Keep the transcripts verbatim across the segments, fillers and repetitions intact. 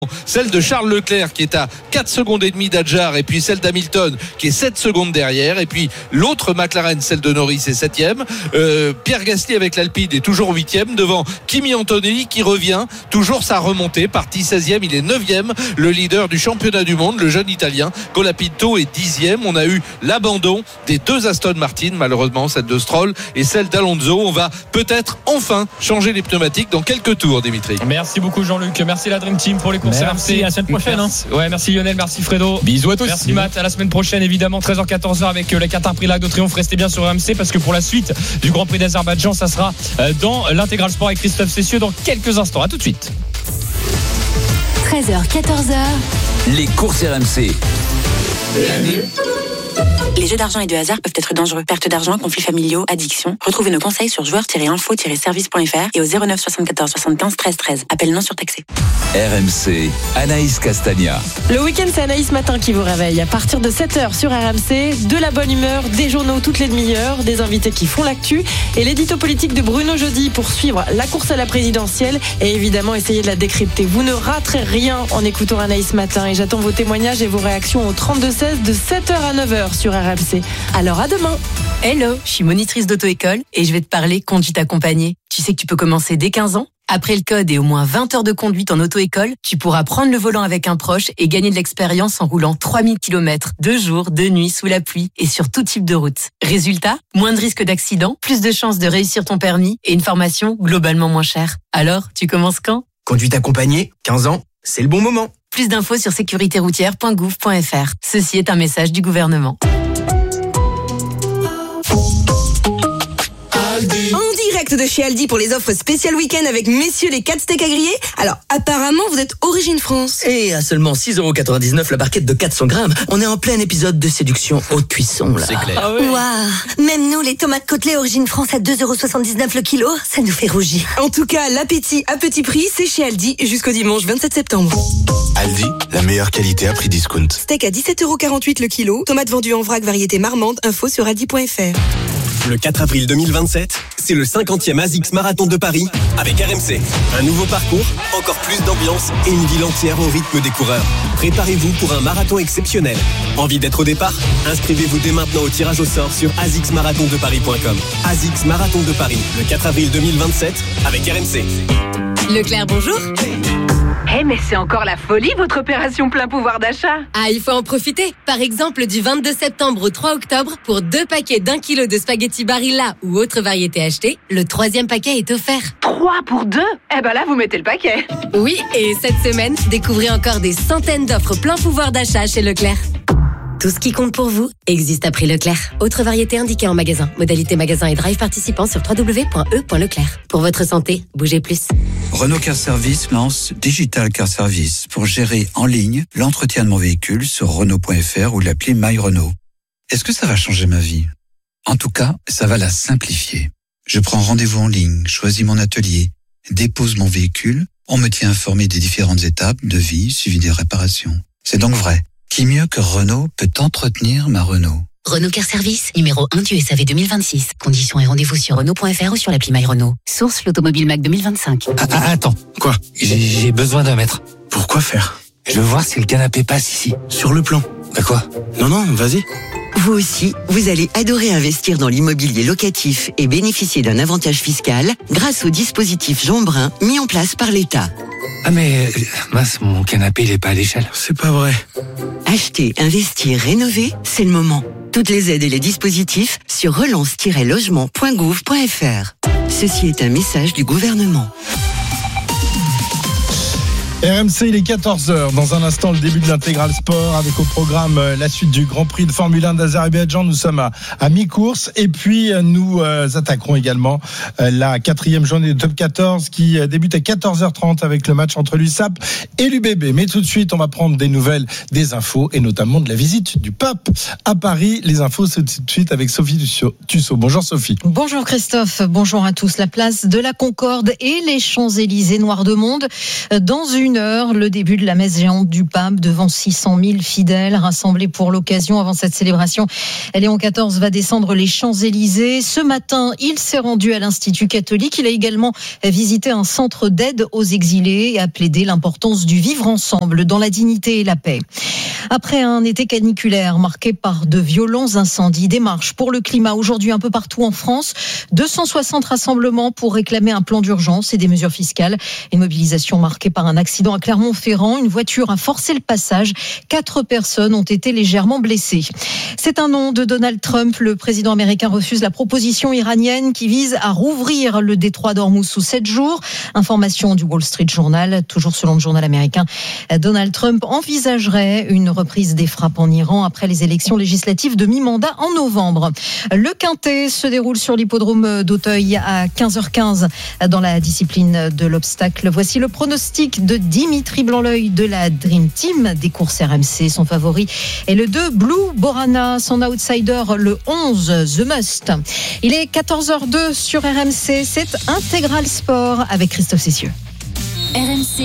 Celle de Charles Leclerc qui est à quatre secondes et demie d'Adjar, et puis celle d'Hamilton qui est sept secondes derrière, et puis l'autre McLaren, celle de Norris, est septième. euh, Pierre Gasly avec l'Alpine est toujours huitième devant Kimi Antonelli qui revient toujours sa remontée, parti seizième, il est neuvième, le leader du championnat du monde, le jeune italien Colapinto est dixième. On a eu l'abandon des deux Aston Martin, malheureusement celle de Stroll et celle d'Alonso. On va peut-être enfin changer les pneumatiques dans quelques tours, Dimitri. Merci beaucoup Jean-Luc, merci la Dream Team pour les courses R M C. Merci, à la semaine prochaine. Merci. Ouais, merci Lionel, merci Fredo. Bisous à tous. Merci Matt, à la semaine prochaine évidemment, treize heures quatorze heures avec le Qatar Prix l'Arc de Triomphe. Restez bien sur R M C parce que pour la suite du Grand Prix d'Azerbaïdjan, ça sera dans l'Intégral Sport avec Christophe Cessieux dans quelques instants. À tout de suite. treize heures quatorze heures. Les courses R M C. Les jeux d'argent et de hasard peuvent être dangereux. Perte d'argent, conflits familiaux, addiction. Retrouvez nos conseils sur joueurs tiret info tiret service point f r et au zéro neuf soixante-quatorze soixante-quinze treize treize. Appel non surtaxé. R M C, Anaïs Castagna. Le week-end, c'est Anaïs Matin qui vous réveille. À partir de sept heures sur R M C, de la bonne humeur, des journaux toutes les demi-heures, des invités qui font l'actu et l'édito politique de Bruno Jeudi pour suivre la course à la présidentielle et évidemment essayer de la décrypter. Vous ne raterez rien en écoutant Anaïs Matin et j'attends vos témoignages et vos réactions au trente-deux seize de sept heures à neuf heures sur R M C. Alors à demain. Hello, je suis monitrice d'auto-école et je vais te parler conduite accompagnée. Tu sais que tu peux commencer dès quinze ans. Après le code et au moins vingt heures de conduite en auto-école, tu pourras prendre le volant avec un proche et gagner de l'expérience en roulant trois mille kilomètres, deux jours, deux nuits, sous la pluie et sur tout type de route. Résultat, moins de risques d'accident, plus de chances de réussir ton permis et une formation globalement moins chère. Alors, tu commences quand ? Conduite accompagnée, quinze ans, c'est le bon moment. Plus d'infos sur sécurité routière point gouv point f r. Ceci est un message du gouvernement. En direct de chez Aldi pour les offres spéciales week-end avec messieurs les quatre steaks à griller. Alors apparemment vous êtes Origine France. Et à seulement six euros quatre-vingt-dix-neuf la barquette de quatre cents grammes, on est en plein épisode de séduction haute cuisson là. C'est clair. Ah ouais. Waouh. Même nous les tomates côtelées Origine France à deux euros soixante-dix-neuf le kilo, ça nous fait rougir. En tout cas l'appétit à petit prix c'est chez Aldi jusqu'au dimanche vingt-sept septembre. Aldi, la meilleure qualité à prix discount. Steak à dix-sept euros quarante-huit le kilo, tomates vendues en vrac variété marmande, info sur aldi point f r. Le quatre avril deux mille vingt-sept, c'est le cinquantième ASICS Marathon de Paris avec R M C. Un nouveau parcours, encore plus d'ambiance et une ville entière au rythme des coureurs. Préparez-vous pour un marathon exceptionnel. Envie d'être au départ ? Inscrivez-vous dès maintenant au tirage au sort sur asics marathon de paris point com. ASICS Marathon de Paris, le quatre avril deux mille vingt-sept avec R M C. Leclerc, bonjour. Eh hey, mais c'est encore la folie votre opération plein pouvoir d'achat. Ah, il faut en profiter. Par exemple, du vingt-deux septembre au trois octobre, pour deux paquets d'un kilo de spaghettis Barilla ou autre variété achetée, le troisième paquet est offert. Trois pour deux ? Eh ben là, vous mettez le paquet. Oui, et cette semaine, découvrez encore des centaines d'offres plein pouvoir d'achat chez Leclerc. Tout ce qui compte pour vous existe à prix Leclerc. Autre variété indiquée en magasin. Modalité magasin et drive participant sur w w w point e point leclerc. Pour votre santé, bougez plus. Renault Car Service lance Digital Car Service pour gérer en ligne l'entretien de mon véhicule sur Renault point f r ou l'appli My Renault. Est-ce que ça va changer ma vie ? En tout cas, ça va la simplifier. Je prends rendez-vous en ligne, choisis mon atelier, dépose mon véhicule, on me tient informé des différentes étapes, devis, suivi des réparations. C'est donc vrai. Qui mieux que Renault peut entretenir ma Renault ? Renault Car Service, numéro un du S A V deux mille vingt-six. Conditions et rendez-vous sur Renault point f r ou sur l'appli My Renault. Source l'Automobile Mac deux mille vingt-cinq. Ah, ah, attends, quoi ? J'ai, j'ai besoin d'un mètre. Pourquoi faire ? Je veux voir si le canapé passe ici. Sur le plan. Bah quoi ? Non, non, vas-y. Vous aussi, vous allez adorer investir dans l'immobilier locatif et bénéficier d'un avantage fiscal grâce au dispositif Jean Brun mis en place par l'État. Ah mais, mince, mon canapé il est pas à l'échelle. C'est pas vrai. Acheter, investir, rénover, c'est le moment. Toutes les aides et les dispositifs sur relance tiret logement point gouv point f r. Ceci est un message du gouvernement. R M C, il est quatorze heures. Dans un instant, le début de l'intégral sport avec au programme euh, la suite du Grand Prix de Formule un d'Azerbaïdjan. Nous sommes à, à mi-course et puis euh, nous euh, attaquerons également euh, la quatrième journée de Top quatorze qui euh, débute à quatorze heures trente avec le match entre l'U S A P et l'U B B. Mais tout de suite, on va prendre des nouvelles, des infos et notamment de la visite du pape à Paris. Les infos, c'est tout de suite avec Sophie Tussaud. Bonjour Sophie. Bonjour Christophe, bonjour à tous. La place de la Concorde et les Champs-Élysées noirs de monde dans une une heure, le début de la messe géante du pape devant six cent mille fidèles rassemblés pour l'occasion. Avant cette célébration, Léon quatorze va descendre les Champs-Élysées. Ce matin, il s'est rendu à l'Institut catholique. Il a également visité un centre d'aide aux exilés et a plaidé l'importance du vivre ensemble dans la dignité et la paix. Après un été caniculaire marqué par de violents incendies, des marches pour le climat aujourd'hui un peu partout en France. deux cent soixante rassemblements pour réclamer un plan d'urgence et des mesures fiscales. Une mobilisation marquée par un accident à Clermont-Ferrand. Une voiture a forcé le passage. Quatre personnes ont été légèrement blessées. C'est un nom de Donald Trump. Le président américain refuse la proposition iranienne qui vise à rouvrir le détroit d'Ormuz sous sept jours. Information du Wall Street Journal. Toujours selon le journal américain, Donald Trump envisagerait une reprise des frappes en Iran après les élections législatives de mi-mandat en novembre. Le Quintet se déroule sur l'hippodrome d'Auteuil à quinze heures quinze dans la discipline de l'obstacle. Voici le pronostic de Dimitri Blanc-L'œil de la Dream Team des courses R M C. Son favori est le deux Blue Borana, son outsider le onze The Must. Il est quatorze heures deux sur R M C, c'est Intégral Sport avec Christophe Cessieux. R M C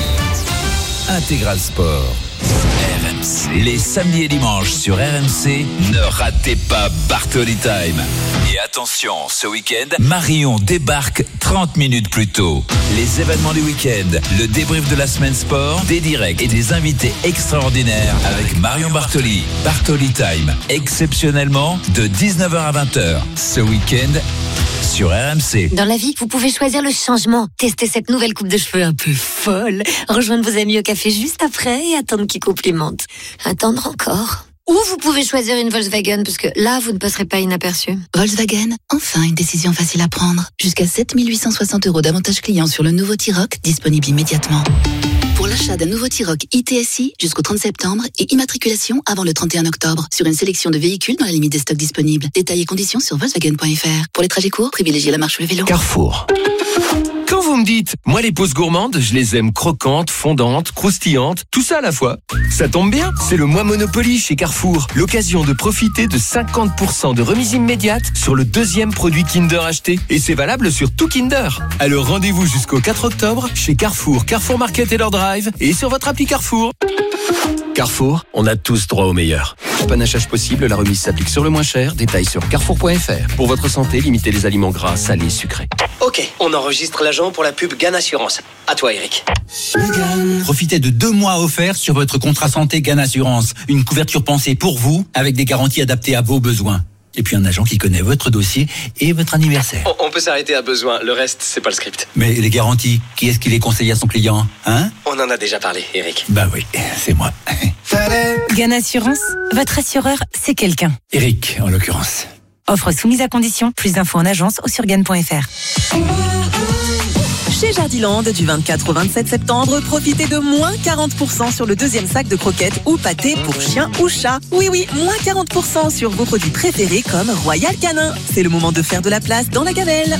Intégral Sport. R M C. Les samedis et dimanches sur R M C, ne ratez pas Bartoli Time. Et attention, ce week-end, Marion débarque trente minutes plus tôt. Les événements du week-end, le débrief de la semaine sport, des directs et des invités extraordinaires avec Marion Bartoli. Bartoli Time, exceptionnellement de dix-neuf heures à vingt heures. Ce week-end, sur R M C. Dans la vie, vous pouvez choisir le changement. Testez cette nouvelle coupe de cheveux un peu folle. Rejoindre vos amis au café juste après et attendre qu'ils complimentent. Attendre encore. Ou vous pouvez choisir une Volkswagen, parce que là, vous ne passerez pas inaperçu. Volkswagen, enfin une décision facile à prendre. Jusqu'à sept mille huit cent soixante euros d'avantages clients sur le nouveau T-Roc, disponible immédiatement. Pour l'achat d'un nouveau T-Roc I T S I jusqu'au trente septembre et immatriculation avant le trente et un octobre sur une sélection de véhicules dans la limite des stocks disponibles. Détails et conditions sur Volkswagen point F R. Pour les trajets courts, privilégiez la marche ou le vélo. Carrefour. Quand vous me dites, moi les pauses gourmandes, je les aime croquantes, fondantes, croustillantes, tout ça à la fois. Ça tombe bien, c'est le mois Monopoly chez Carrefour. L'occasion de profiter de cinquante pour cent de remise immédiate sur le deuxième produit Kinder acheté. Et c'est valable sur tout Kinder. Alors rendez-vous jusqu'au quatre octobre chez Carrefour, Carrefour Market et leur drive et sur votre appli Carrefour. Carrefour, on a tous droit au meilleur. Panachage possible, la remise s'applique sur le moins cher. Détails sur carrefour point F R. Pour votre santé, limitez les aliments gras, salés, sucrés. Ok, on enregistre l'agent pour la pub Gann Assurance. À toi, Eric. Profitez de deux mois offerts sur votre contrat santé Gann Assurance. Une couverture pensée pour vous, avec des garanties adaptées à vos besoins. Et puis un agent qui connaît votre dossier et votre anniversaire. On, on peut s'arrêter à besoin, le reste, c'est pas le script. Mais les garanties, qui est-ce qui les conseille à son client, hein? On en a déjà parlé, Eric. Bah oui, c'est moi. Gann Assurance, votre assureur, c'est quelqu'un. Eric, en l'occurrence. Offre soumise à condition. Plus d'infos en agence ou sur gann point F R. Chez Jardiland, du vingt-quatre au vingt-sept septembre, profitez de moins quarante pour cent sur le deuxième sac de croquettes ou pâtés pour chien ou chat. Oui, oui, moins quarante pour cent sur vos produits préférés comme Royal Canin. C'est le moment de faire de la place dans la gamelle.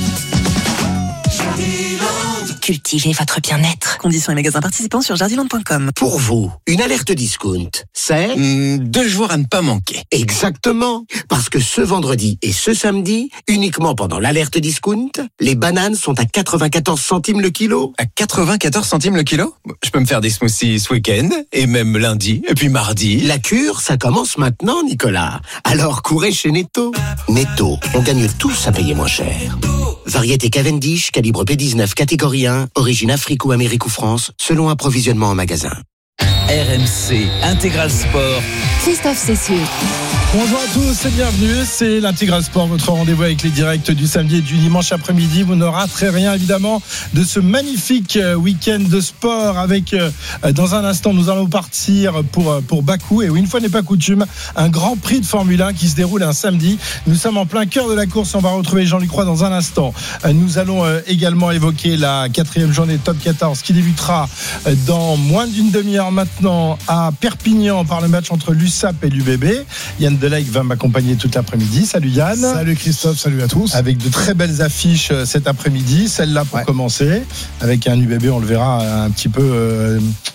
Cultivez votre bien-être. Conditions et magasins participants sur jardiland point com. Pour vous, une alerte discount, c'est mmh, deux jours à ne pas manquer. Exactement, parce que ce vendredi et ce samedi, uniquement pendant l'alerte discount, les bananes sont à quatre-vingt-quatorze centimes le kilo. À quatre-vingt-quatorze centimes le kilo? Je peux me faire des smoothies ce week-end, et même lundi, et puis mardi. La cure, ça commence maintenant, Nicolas. Alors courez chez Netto. Netto, on gagne tous à payer moins cher. Variété Cavendish, calibre P dix-neuf, catégorie un, origine Afrique ou Amérique ou France, selon approvisionnement en magasin. R M C Intégral Sport. Christophe Cessieux. Bonjour à tous et bienvenue, c'est l'Intégral Sport, votre rendez-vous avec les directs du samedi et du dimanche après-midi. Vous ne raterez rien évidemment de ce magnifique week-end de sport avec, dans un instant, nous allons partir pour, pour Bakou. Et oui, une fois n'est pas coutume, un grand prix de Formule un qui se déroule un samedi. Nous sommes en plein cœur de la course, on va retrouver Jean-Luc Roy dans un instant. Nous allons également évoquer la quatrième journée de Top quatorze qui débutera dans moins d'une demi-heure maintenant à Perpignan par le match entre l'U S A P et l'U B B. Yann Delaigue va m'accompagner toute l'après-midi. Salut Yann. Salut Christophe, salut à tous. Avec de très belles affiches cet après-midi. Celle-là pour ouais. commencer. Avec un U B B, on le verra un petit peu... Euh,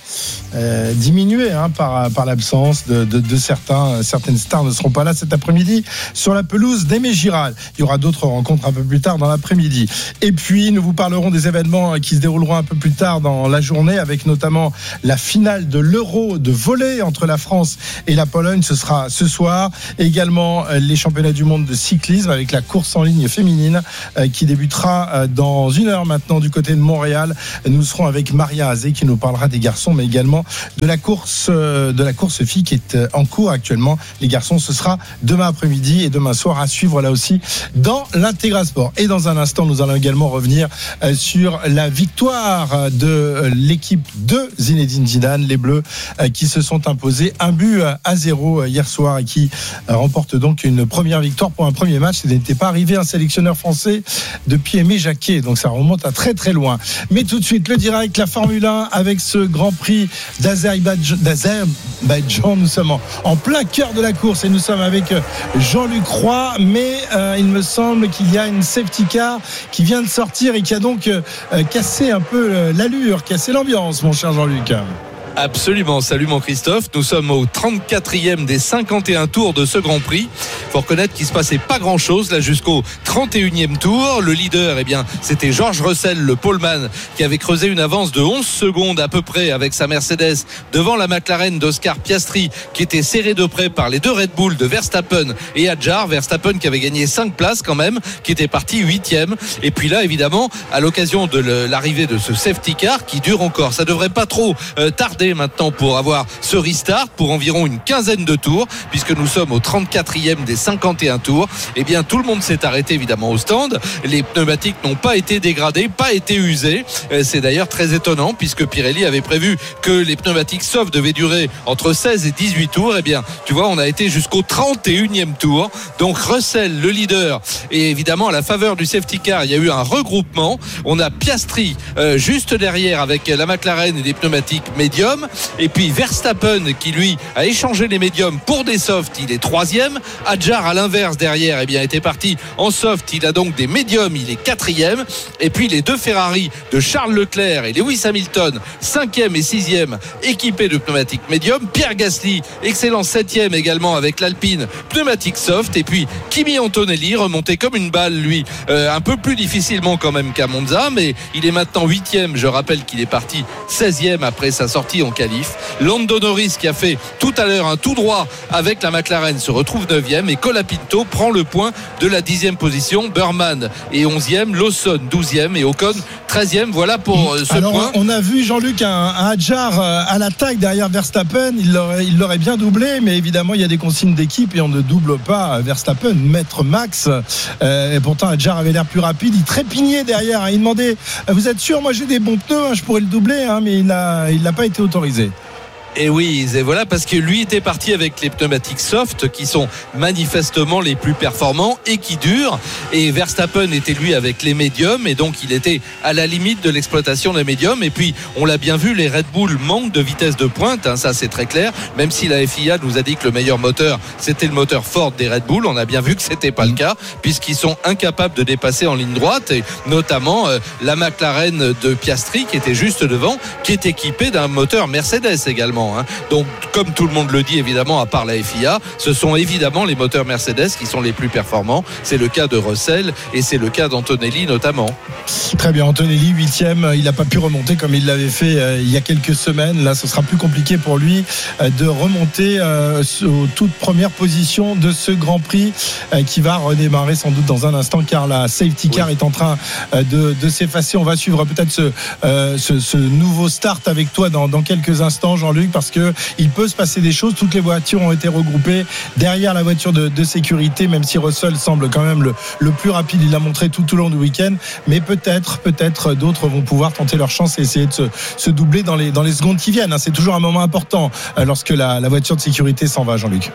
euh, diminué hein, par, par l'absence de, de, de certains. Certaines stars ne seront pas là cet après-midi sur la pelouse d'Aimé Giral. Il y aura d'autres rencontres un peu plus tard dans l'après-midi. Et puis, nous vous parlerons des événements qui se dérouleront un peu plus tard dans la journée, avec notamment la finale de l'Euro de volley entre la France et la Pologne. Ce sera ce soir. Également, les championnats du monde de cyclisme avec la course en ligne féminine qui débutera dans une heure maintenant du côté de Montréal. Nous serons avec Maria Azé qui nous parlera des garçons, mais également de la course de la course fille qui est en cours actuellement. Les garçons, ce sera demain après-midi et demain soir à suivre là aussi dans l'Intégral Sport. Et dans un instant, nous allons également revenir sur la victoire de l'équipe de Zinedine Zidane, les Bleus qui se sont imposés un but à zéro hier soir et qui remportent donc une première victoire pour un premier match. Il n'était pas arrivé un sélectionneur français depuis Aimé Jacquet, donc ça remonte à très très loin. Mais tout de suite, le direct, la Formule un avec ce Grand Prix d'Azerbaïdjan. d'Azerbaïdjan. Nous sommes en, en plein cœur de la course et nous sommes avec Jean-Luc Roy, mais euh, il me semble qu'il y a une safety car qui vient de sortir et qui a donc euh, cassé un peu euh, l'allure, cassé l'ambiance, mon cher Jean-Luc. Absolument, salut mon Christophe. Nous sommes au trente-quatrième des cinquante et un tours de ce Grand Prix. Il faut reconnaître qu'il ne se passait pas grand chose là jusqu'au trente et unième tour. Le leader, eh bien, c'était George Russell, le poleman, qui avait creusé une avance de onze secondes à peu près avec sa Mercedes devant la McLaren d'Oscar Piastri, qui était serré de près par les deux Red Bull de Verstappen et Adjar. Verstappen qui avait gagné cinq places quand même, qui était parti huitième. Et puis là, évidemment, à l'occasion de l'arrivée de ce safety car qui dure encore, ça devrait pas trop euh, tarder maintenant pour avoir ce restart pour environ une quinzaine de tours, puisque nous sommes au trente-quatrième des cinquante et un tours. Eh bien, tout le monde s'est arrêté évidemment au stand. Les pneumatiques n'ont pas été dégradés, pas été usés. C'est d'ailleurs très étonnant, puisque Pirelli avait prévu que les pneumatiques soft devaient durer entre seize et dix-huit tours. Eh bien, tu vois, on a été jusqu'au trente et unième tour. Donc Russell, le leader, et évidemment à la faveur du safety car, il y a eu un regroupement. On a Piastri euh, juste derrière avec la McLaren et des pneumatiques médiums. Et puis Verstappen qui lui a échangé les médiums pour des softs, il est troisième. Adjar à l'inverse derrière, eh bien, était parti en soft, il a donc des médiums, il est quatrième. Et puis les deux Ferrari de Charles Leclerc et Lewis Hamilton, cinquième et sixième, équipés de pneumatiques médiums. Pierre Gasly, excellent septième également avec l'Alpine, pneumatique soft. Et puis Kimi Antonelli remonté comme une balle, lui, euh, un peu plus difficilement quand même qu'à Monza, mais il est maintenant huitième. Je rappelle qu'il est parti seizième après sa sortie en qualif. Lando Norris qui a fait tout à l'heure un tout droit avec la McLaren se retrouve neuvième et Colapinto prend le point de la dixième position. Burman est onzième, Lawson douzième et Ocon treizième. Voilà pour ce Alors, point. On a vu Jean-Luc un, un Adjar à l'attaque derrière Verstappen, il l'aurait, il l'aurait bien doublé, mais évidemment il y a des consignes d'équipe et on ne double pas Verstappen, maître max. Euh, et pourtant Adjar avait l'air plus rapide, il trépignait derrière, hein. Il demandait, vous êtes sûr, moi j'ai des bons pneus, hein, je pourrais le doubler, hein, mais il n'a il n'a pas été autorisé. Et oui, et voilà, parce que lui était parti avec les pneumatiques soft qui sont manifestement les plus performants et qui durent. Et Verstappen était lui avec les médiums et donc il était à la limite de l'exploitation des médiums. Et puis on l'a bien vu, les Red Bull manquent de vitesse de pointe, hein, ça c'est très clair. Même si la F I A nous a dit que le meilleur moteur c'était le moteur Ford des Red Bull, on a bien vu que c'était pas le cas puisqu'ils sont incapables de dépasser en ligne droite. Et notamment euh, la McLaren de Piastri qui était juste devant, qui est équipée d'un moteur Mercedes également. Donc comme tout le monde le dit évidemment à part la F I A, ce sont évidemment les moteurs Mercedes qui sont les plus performants. C'est le cas de Russell et c'est le cas d'Antonelli notamment. Très bien, Antonelli huitième, il n'a pas pu remonter comme il l'avait fait euh, il y a quelques semaines. Là ce sera plus compliqué pour lui euh, de remonter euh, aux toutes premières positions de ce Grand Prix euh, qui va redémarrer sans doute dans un instant car la safety car oui. est en train euh, de, de s'effacer. On va suivre peut-être ce, euh, ce, ce nouveau start avec toi dans, dans quelques instants, Jean-Luc, parce que il peut se passer des choses. Toutes les voitures ont été regroupées derrière la voiture de, de sécurité, même si Russell semble quand même le, le plus rapide. Il l'a montré tout au long du week-end, mais peut-être, peut-être d'autres vont pouvoir tenter leur chance et essayer de se, se doubler dans les, dans les secondes qui viennent. C'est toujours un moment important lorsque la, la voiture de sécurité s'en va, Jean-Luc.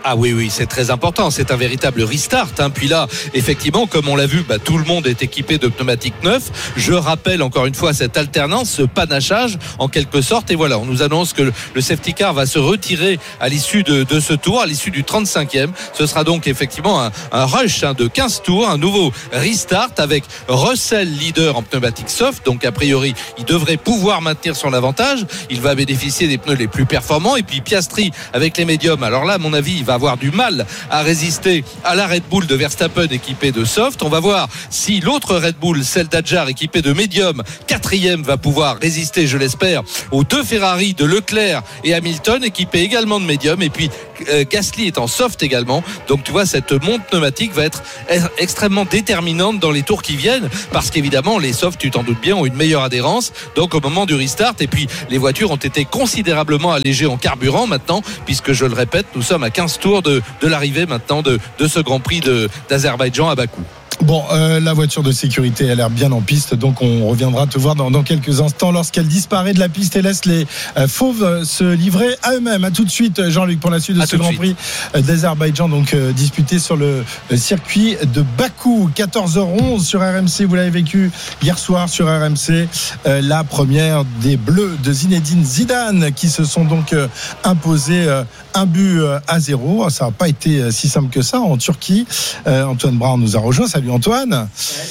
Ah oui, oui, c'est très important. C'est un véritable restart. Hein. Puis là, effectivement, comme on l'a vu, bah, tout le monde est équipé de pneumatiques neufs. Je rappelle encore une fois cette alternance, ce panachage en quelque sorte. Et voilà, on nous annonce que le safety car va se retirer à l'issue de, de ce tour, à l'issue du trente-cinquième. Ce sera donc effectivement un, un rush hein, de quinze tours, un nouveau restart avec Russell leader en pneumatique soft. Donc a priori, il devrait pouvoir maintenir son avantage. Il va bénéficier des pneus les plus performants. Et puis Piastri avec les médiums. Alors là, à mon avis, il va avoir du mal à résister à la Red Bull de Verstappen équipée de soft. On va voir si l'autre Red Bull, celle d'Adjar équipée de médium, quatrième, va pouvoir résister, je l'espère, aux deux Ferrari de Leclerc et Hamilton équipés également de médium. Et puis euh, Gasly est en soft également. Donc tu vois, cette monte pneumatique va être extrêmement déterminante dans les tours qui viennent, parce qu'évidemment les softs, tu t'en doutes bien, ont une meilleure adhérence donc au moment du restart. Et puis les voitures ont été considérablement allégées en carburant maintenant, puisque je le répète, nous sommes à quinze tours de, de l'arrivée maintenant de, de ce Grand Prix de, d'Azerbaïdjan à Bakou. Bon, euh, la voiture de sécurité a l'air bien en piste, donc on reviendra te voir dans, dans quelques instants lorsqu'elle disparaît de la piste et laisse les euh, fauves se livrer à eux-mêmes. À tout de suite, Jean-Luc, pour la suite de à ce Grand Prix d'Azerbaïdjan, donc euh, disputé sur le, le circuit de Bakou. quatorze heures onze sur R M C, vous l'avez vécu hier soir sur R M C, euh, la première des Bleus de Zinedine Zidane qui se sont donc euh, imposés euh, un but euh, à zéro. Ça n'a pas été euh, si simple que ça en Turquie. Euh, Antoine Brown nous a rejoint. Salut Antoine.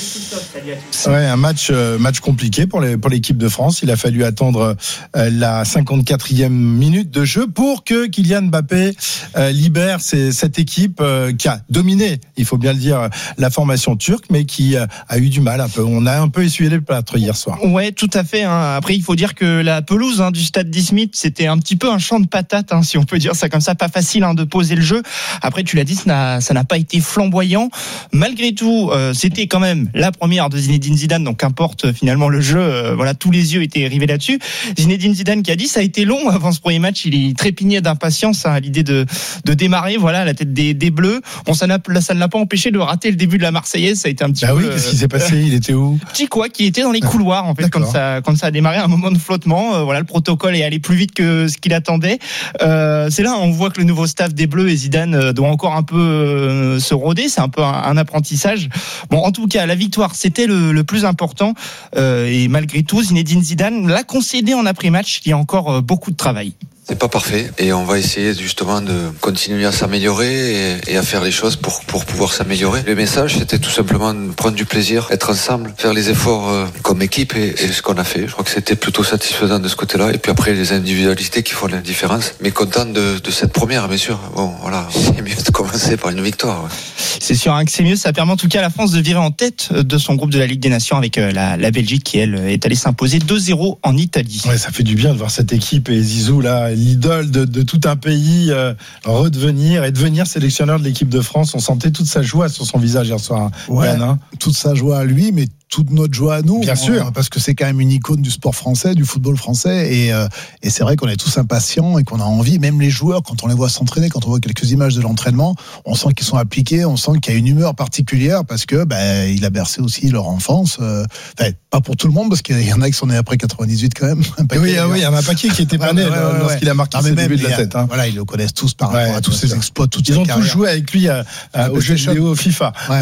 Ouais, un match, euh, match compliqué pour, les, pour l'équipe de France. Il a fallu attendre euh, la cinquante-quatrième minute de jeu pour que Kylian Mbappé euh, libère ces, cette équipe euh, qui a dominé, il faut bien le dire, la formation turque, mais qui euh, a eu du mal un peu. On a un peu essuyé les plâtres hier soir. Ouais, tout à fait. Hein. Après, il faut dire que la pelouse hein, du stade d'Izmit, c'était un petit peu un champ de patates, hein, si on peut dire ça comme ça. Pas facile hein, de poser le jeu. Après, tu l'as dit, ça n'a, ça n'a pas été flamboyant. Malgré tout, euh, c'était quand même la première de Zinedine Zidane, donc qu'importe finalement le jeu, euh, voilà, tous les yeux étaient rivés là-dessus. Zinedine Zidane qui a dit ça a été long avant ce premier match, il trépignait d'impatience hein, à l'idée de, de démarrer, voilà, à la tête des, des Bleus. Bon, ça, n'a, ça ne l'a pas empêché de rater le début de la Marseillaise, ça a été un petit bah peu... oui, qu'est-ce qui s'est passé? Il était où? Petit quoi, qui était dans les couloirs en fait, quand ça, quand ça a démarré, un moment de flottement, euh, voilà, le protocole est allé plus vite que ce qu'il attendait. Euh, c'est là, on voit que le nouveau staff des Bleus et Zidane euh, doit encore un peu euh, se rôder, c'est un peu un, un apprentissage. Bon, en tout cas, la victoire, c'était le, le plus important. Euh, et malgré tout, Zinedine Zidane l'a concédé en après-match. Il y a encore euh, beaucoup de travail. C'est pas parfait et on va essayer justement de continuer à s'améliorer et, et à faire les choses pour, pour pouvoir s'améliorer. Le message, c'était tout simplement de prendre du plaisir, être ensemble, faire les efforts euh, comme équipe et, et ce qu'on a fait. Je crois que c'était plutôt satisfaisant de ce côté-là. Et puis après, les individualités qui font la différence. Mais content de, de cette première, bien sûr. Bon, voilà, c'est mieux de commencer par une victoire. Ouais. C'est sûr hein, que c'est mieux. Ça permet en tout cas à la France de virer en tête de son groupe de la Ligue des Nations avec euh, la, la Belgique qui, elle, est allée s'imposer deux zéro en Italie. Ouais, ça fait du bien de voir cette équipe et Zizou là, l'idole de, de tout un pays euh, redevenir et devenir sélectionneur de l'équipe de France. On sentait toute sa joie sur son visage hier soir. Ouais, Yann, toute sa joie à lui, mais toute notre joie à nous. Bien sûr. Parce que c'est quand même une icône du sport français, du football français. Et, euh, et c'est vrai qu'on est tous impatients et qu'on a envie, même les joueurs, quand on les voit s'entraîner, quand on voit quelques images de l'entraînement, on sent qu'ils sont appliqués, on sent qu'il y a une humeur particulière parce que bah, il a bercé aussi leur enfance. Euh, enfin, pas pour tout le monde, parce qu'il y en a qui sont nés après quatre-vingt-dix-huit quand même. Oui, oui, il y en a un paquet qui était pas né ouais, ouais, ouais, lorsqu'il a marqué ses débuts de la tête. Hein. Voilà, ils le connaissent tous par rapport ouais, à tous ses exploits, toutes Ils ses ont carrières. tous joué avec lui à, à, au jeu vidéo FIFA. Ouais.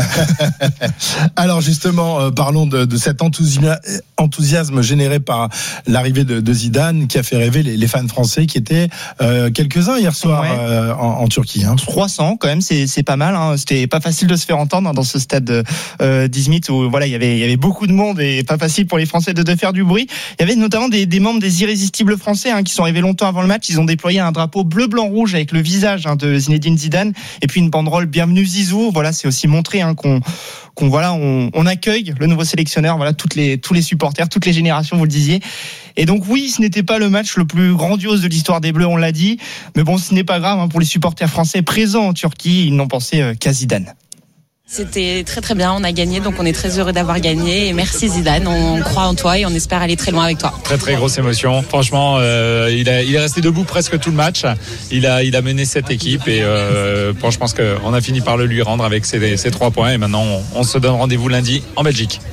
Alors justement, euh, parlons de, de cet enthousiasme, enthousiasme généré par l'arrivée de, de Zidane qui a fait rêver les, les fans français qui étaient euh, quelques-uns hier soir ouais. euh, en, en Turquie. Hein. trois cents quand même, c'est, c'est pas mal. Hein. C'était pas facile de se faire entendre hein, dans ce stade euh, d'Izmit où voilà, il y avait il y avait beaucoup de monde et pas facile pour les Français de, de faire du bruit. Il y avait notamment des, des membres des Irrésistibles français hein, qui sont arrivés longtemps avant le match. Ils ont déployé un drapeau bleu, blanc, rouge avec le visage hein, de Zinedine Zidane et puis une banderole Bienvenue Zizou. Voilà, c'est aussi montré hein, qu'on qu'on voilà, on, on accueille le nouveau sélectionneur. Voilà, toutes les tous les supporters, toutes les générations, vous le disiez. Et donc oui, ce n'était pas le match le plus grandiose de l'histoire des Bleus, on l'a dit. Mais bon, ce n'est pas grave hein, pour les supporters français présents en Turquie. Ils n'ont pensé euh, qu'à Zidane. C'était très très bien, on a gagné, donc on est très heureux d'avoir gagné. Et merci Zidane, on croit en toi et on espère aller très loin avec toi. Très très grosse émotion. Franchement, euh, il, a, il est resté debout presque tout le match. Il a, il a mené cette équipe et euh, bon, je pense qu'on a fini par le lui rendre avec ces, ces trois points. Et maintenant, on, on se donne rendez-vous lundi en Belgique.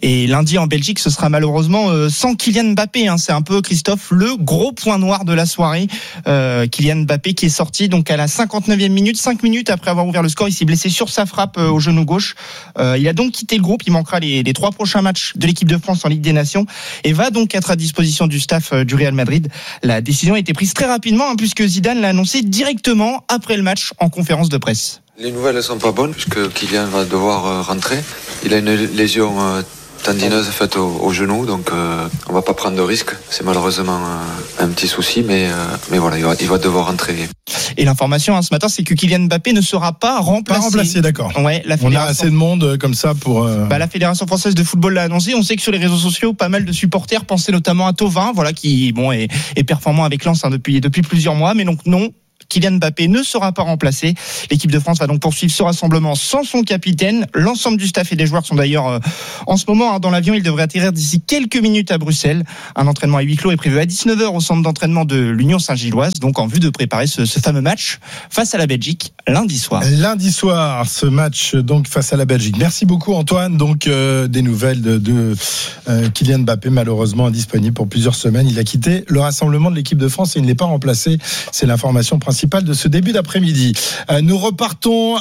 Et lundi en Belgique, ce sera malheureusement euh, sans Kylian Mbappé. Hein. C'est un peu, Christophe, le gros point noir de la soirée. Euh, Kylian Mbappé qui est sorti donc à la cinquante-neuvième minute, cinq minutes après avoir ouvert le score. Il s'est blessé sur sa frappe euh, au genou gauche. Euh, il a donc quitté le groupe. Il manquera les, les trois prochains matchs de l'équipe de France en Ligue des Nations et va donc être à disposition du staff euh, du Real Madrid. La décision a été prise très rapidement hein, puisque Zidane l'a annoncé directement après le match en conférence de presse. Les nouvelles ne sont pas bonnes puisque Kylian va devoir euh, rentrer. Il a une lésion euh, tendineuse faite au, au genou, donc euh, on va pas prendre de risque. C'est malheureusement euh, un petit souci, mais, euh, mais voilà, il va, il va devoir rentrer. Et l'information hein, ce matin, c'est que Kylian Mbappé ne sera pas remplacé. Pas remplacé, d'accord. Ouais, la on a assez de monde comme ça pour. Euh... Bah, la Fédération française de football l'a annoncé. On sait que sur les réseaux sociaux, pas mal de supporters pensaient notamment à Thauvin, voilà, qui bon est, est performant avec Lens hein, depuis depuis plusieurs mois, mais donc non. Kylian Mbappé ne sera pas remplacé. L'équipe de France va donc poursuivre ce rassemblement sans son capitaine. L'ensemble du staff et des joueurs sont d'ailleurs euh, en ce moment hein, dans l'avion. Ils devraient atterrir d'ici quelques minutes à Bruxelles. Un entraînement à huis clos est prévu à dix-neuf heures au centre d'entraînement de l'Union Saint-Gilloise, donc en vue de préparer ce, ce fameux match face à la Belgique lundi soir. Lundi soir, ce match donc face à la Belgique. Merci beaucoup Antoine. Donc euh, des nouvelles de, de euh, Kylian Mbappé, malheureusement indisponible pour plusieurs semaines. Il a quitté le rassemblement de l'équipe de France et il ne l'est pas remplacé. C'est l'information principale de ce début d'après-midi. Euh, nous repartons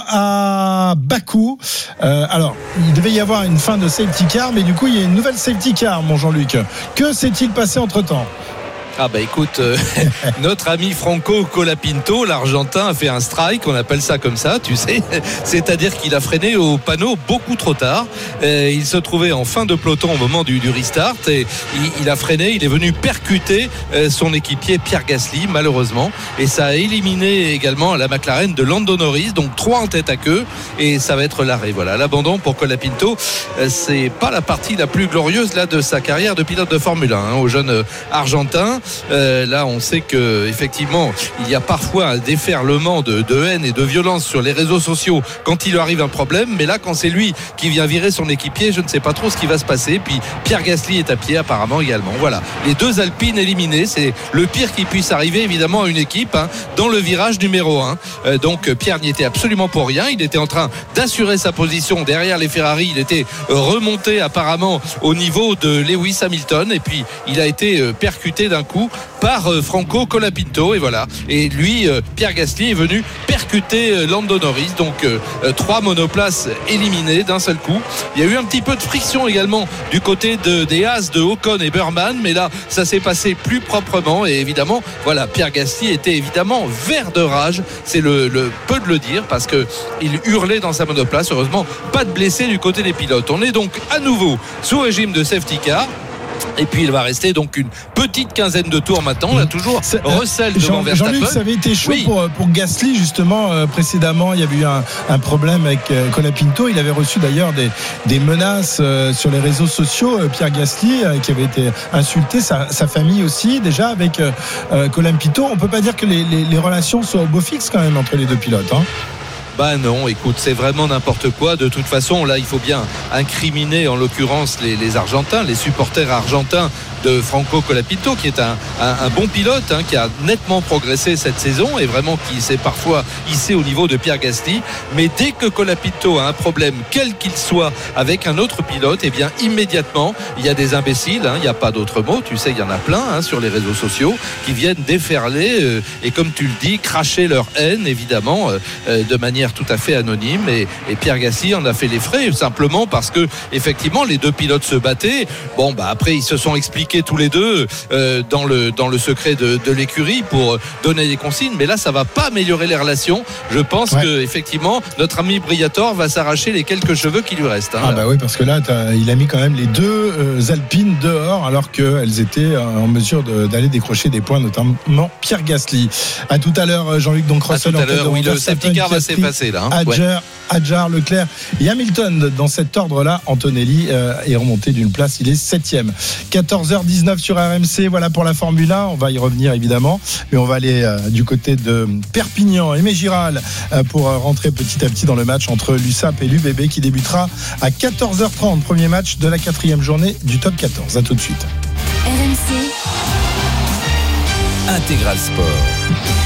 à Bakou. Euh, alors, il devait y avoir une fin de safety car, mais du coup, il y a une nouvelle safety car, mon Jean-Luc. Que s'est-il passé entre-temps ? Ah bah écoute, euh, notre ami Franco Colapinto, l'Argentin, a fait un strike, on appelle ça comme ça, tu sais, c'est-à-dire qu'il a freiné au panneau beaucoup trop tard. Euh, il se trouvait en fin de peloton au moment du, du restart et il, il a freiné, il est venu percuter euh, son équipier Pierre Gasly, malheureusement, et ça a éliminé également la McLaren de Lando Norris, donc trois en tête à queue, et ça va être l'arrêt. Voilà, l'abandon pour Colapinto, euh, c'est pas la partie la plus glorieuse là de sa carrière de pilote de Formule un, hein, au jeune euh, Argentin. Euh, là on sait que effectivement il y a parfois un déferlement de, de haine et de violence sur les réseaux sociaux quand il lui arrive un problème, mais là quand c'est lui qui vient virer son équipier, je ne sais pas trop ce qui va se passer. Puis Pierre Gasly est à pied apparemment également. Voilà, les deux Alpines éliminées, c'est le pire qui puisse arriver évidemment à une équipe hein, dans le virage numéro un. Euh, donc Pierre n'y était absolument pour rien, il était en train d'assurer sa position derrière les Ferrari, il était remonté apparemment au niveau de Lewis Hamilton et puis il a été percuté d'un coup par Franco Colapinto et voilà, et lui Pierre Gasly est venu percuter Lando Norris, donc euh, trois monoplaces éliminées d'un seul coup. Il y a eu un petit peu de friction également du côté de, des Haas de Ocon et Burman, mais là ça s'est passé plus proprement et évidemment voilà, Pierre Gasly était évidemment vert de rage, c'est le, le peu de le dire parce que il hurlait dans sa monoplace. Heureusement pas de blessés du côté des pilotes. On est donc à nouveau sous régime de safety car. Et puis il va rester donc une petite quinzaine de tours maintenant. On a toujours Russell devant Verstappen. Jean-Luc, ça avait été chaud oui. pour, pour Gasly justement euh, précédemment. Il y avait eu un, un problème avec euh, Colapinto. Il avait reçu d'ailleurs des, des menaces euh, sur les réseaux sociaux. Euh, Pierre Gasly euh, qui avait été insulté, sa, sa famille aussi déjà avec euh, euh, Colapinto. On peut pas dire que les, les, les relations soient au beau fixe quand même entre les deux pilotes. Hein. Bah non, écoute, c'est vraiment n'importe quoi. De toute façon, là, il faut bien incriminer en l'occurrence les, les Argentins, les supporters argentins de Franco Colapinto, qui est un, un, un bon pilote, hein, qui a nettement progressé cette saison et vraiment qui s'est parfois hissé au niveau de Pierre Gasly. Mais dès que Colapinto a un problème, quel qu'il soit, avec un autre pilote, eh bien immédiatement, il y a des imbéciles, hein, il n'y a pas d'autre mot, tu sais, il y en a plein hein, sur les réseaux sociaux qui viennent déferler euh, et comme tu le dis, cracher leur haine, évidemment, euh, de manière tout à fait anonyme. Et, et Pierre Gasly en a fait les frais, simplement parce que effectivement les deux pilotes se battaient. Bon, bah après ils se sont expliqués tous les deux euh, dans le dans le secret de, de l'écurie pour donner des consignes, mais là ça va pas améliorer les relations. Je pense ouais. que effectivement notre ami Briatore va s'arracher les quelques cheveux qui lui restent. Hein, ah là. bah oui, parce que là il a mis quand même les deux euh, Alpines dehors alors qu'elles étaient en mesure de, d'aller décrocher des points, notamment Pierre Gasly. À tout à l'heure Jean-Luc. Donc Russell à tout à l'heure, oui, le safety car va s'effacer là. Hein. Adjar, ouais. Adjar, Leclerc et Hamilton dans cet ordre-là. Antonelli euh, est remonté d'une place, il est septième. quatorze heures dix-neuf sur R M C, voilà pour la Formule un. On va y revenir évidemment, mais on va aller euh, du côté de Perpignan et Mégiral euh, pour euh, rentrer petit à petit dans le match entre l'U S A P et l'U B B qui débutera à quatorze heures trente. Premier match de la quatrième journée du top quatorze. À tout de suite. R M C Intégral Sport.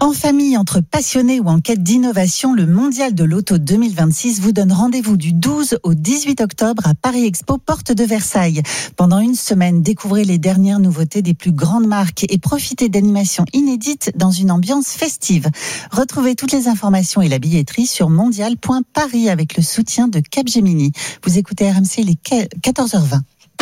En famille, entre passionnés ou en quête d'innovation, le Mondial de l'Auto deux mille vingt-six vous donne rendez-vous du douze au dix-huit octobre à Paris Expo, porte de Versailles. Pendant une semaine, découvrez les dernières nouveautés des plus grandes marques et profitez d'animations inédites dans une ambiance festive. Retrouvez toutes les informations et la billetterie sur mondial point paris avec le soutien de Capgemini. Vous écoutez R M C, les quatorze heures vingt.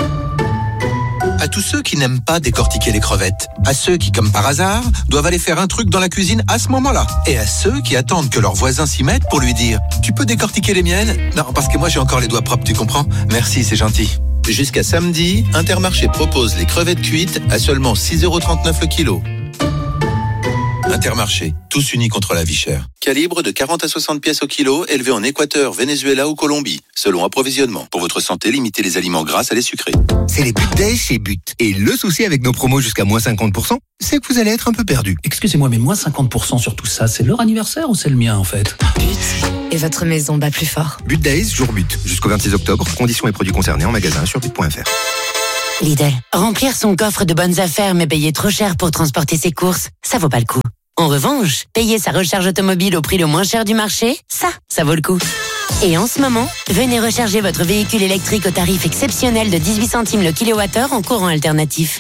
À tous ceux qui n'aiment pas décortiquer les crevettes, à ceux qui, comme par hasard, doivent aller faire un truc dans la cuisine à ce moment-là, et à ceux qui attendent que leur voisin s'y mette pour lui dire « Tu peux décortiquer les miennes ?» Non, parce que moi j'ai encore les doigts propres, tu comprends ? Merci, c'est gentil. Jusqu'à samedi, Intermarché propose les crevettes cuites à seulement six euros trente-neuf le kilo. Intermarché, tous unis contre la vie chère. Calibre de quarante à soixante pièces au kilo, élevé en Équateur, Venezuela ou Colombie. Selon approvisionnement. Pour votre santé, limitez les aliments gras à les sucrés. C'est les But Days chez But. Et le souci avec nos promos jusqu'à moins cinquante pour cent, c'est que vous allez être un peu perdu. Excusez-moi, mais moins cinquante pour cent sur tout ça, c'est leur anniversaire ou c'est le mien en fait ? But. Et votre maison bat plus fort. But Days, jour But. Jusqu'au vingt-six octobre. Conditions et produits concernés en magasin sur but point f r. Lidl. Remplir son coffre de bonnes affaires mais payer trop cher pour transporter ses courses, ça vaut pas le coup. En revanche, payer sa recharge automobile au prix le moins cher du marché, ça, ça vaut le coup. Et en ce moment, venez recharger votre véhicule électrique au tarif exceptionnel de dix-huit centimes le kilowattheure en courant alternatif.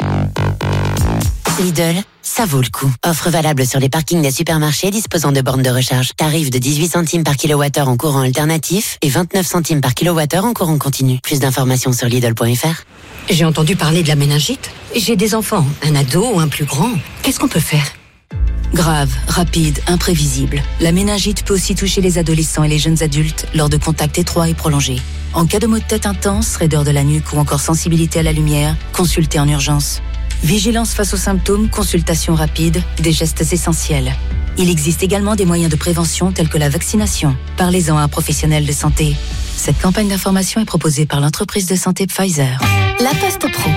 Lidl, ça vaut le coup. Offre valable sur les parkings des supermarchés disposant de bornes de recharge. Tarif de dix-huit centimes par kilowattheure en courant alternatif et vingt-neuf centimes par kilowattheure en courant continu. Plus d'informations sur Lidl point f r. J'ai entendu parler de la méningite. J'ai des enfants, un ado ou un plus grand. Qu'est-ce qu'on peut faire ? Grave, rapide, imprévisible. La méningite peut aussi toucher les adolescents et les jeunes adultes lors de contacts étroits et prolongés. En cas de maux de tête intense, raideur de la nuque ou encore sensibilité à la lumière, consultez en urgence. Vigilance face aux symptômes, consultation rapide, des gestes essentiels. Il existe également des moyens de prévention tels que la vaccination. Parlez-en à un professionnel de santé. Cette campagne d'information est proposée par l'entreprise de santé Pfizer. La Poste Pro.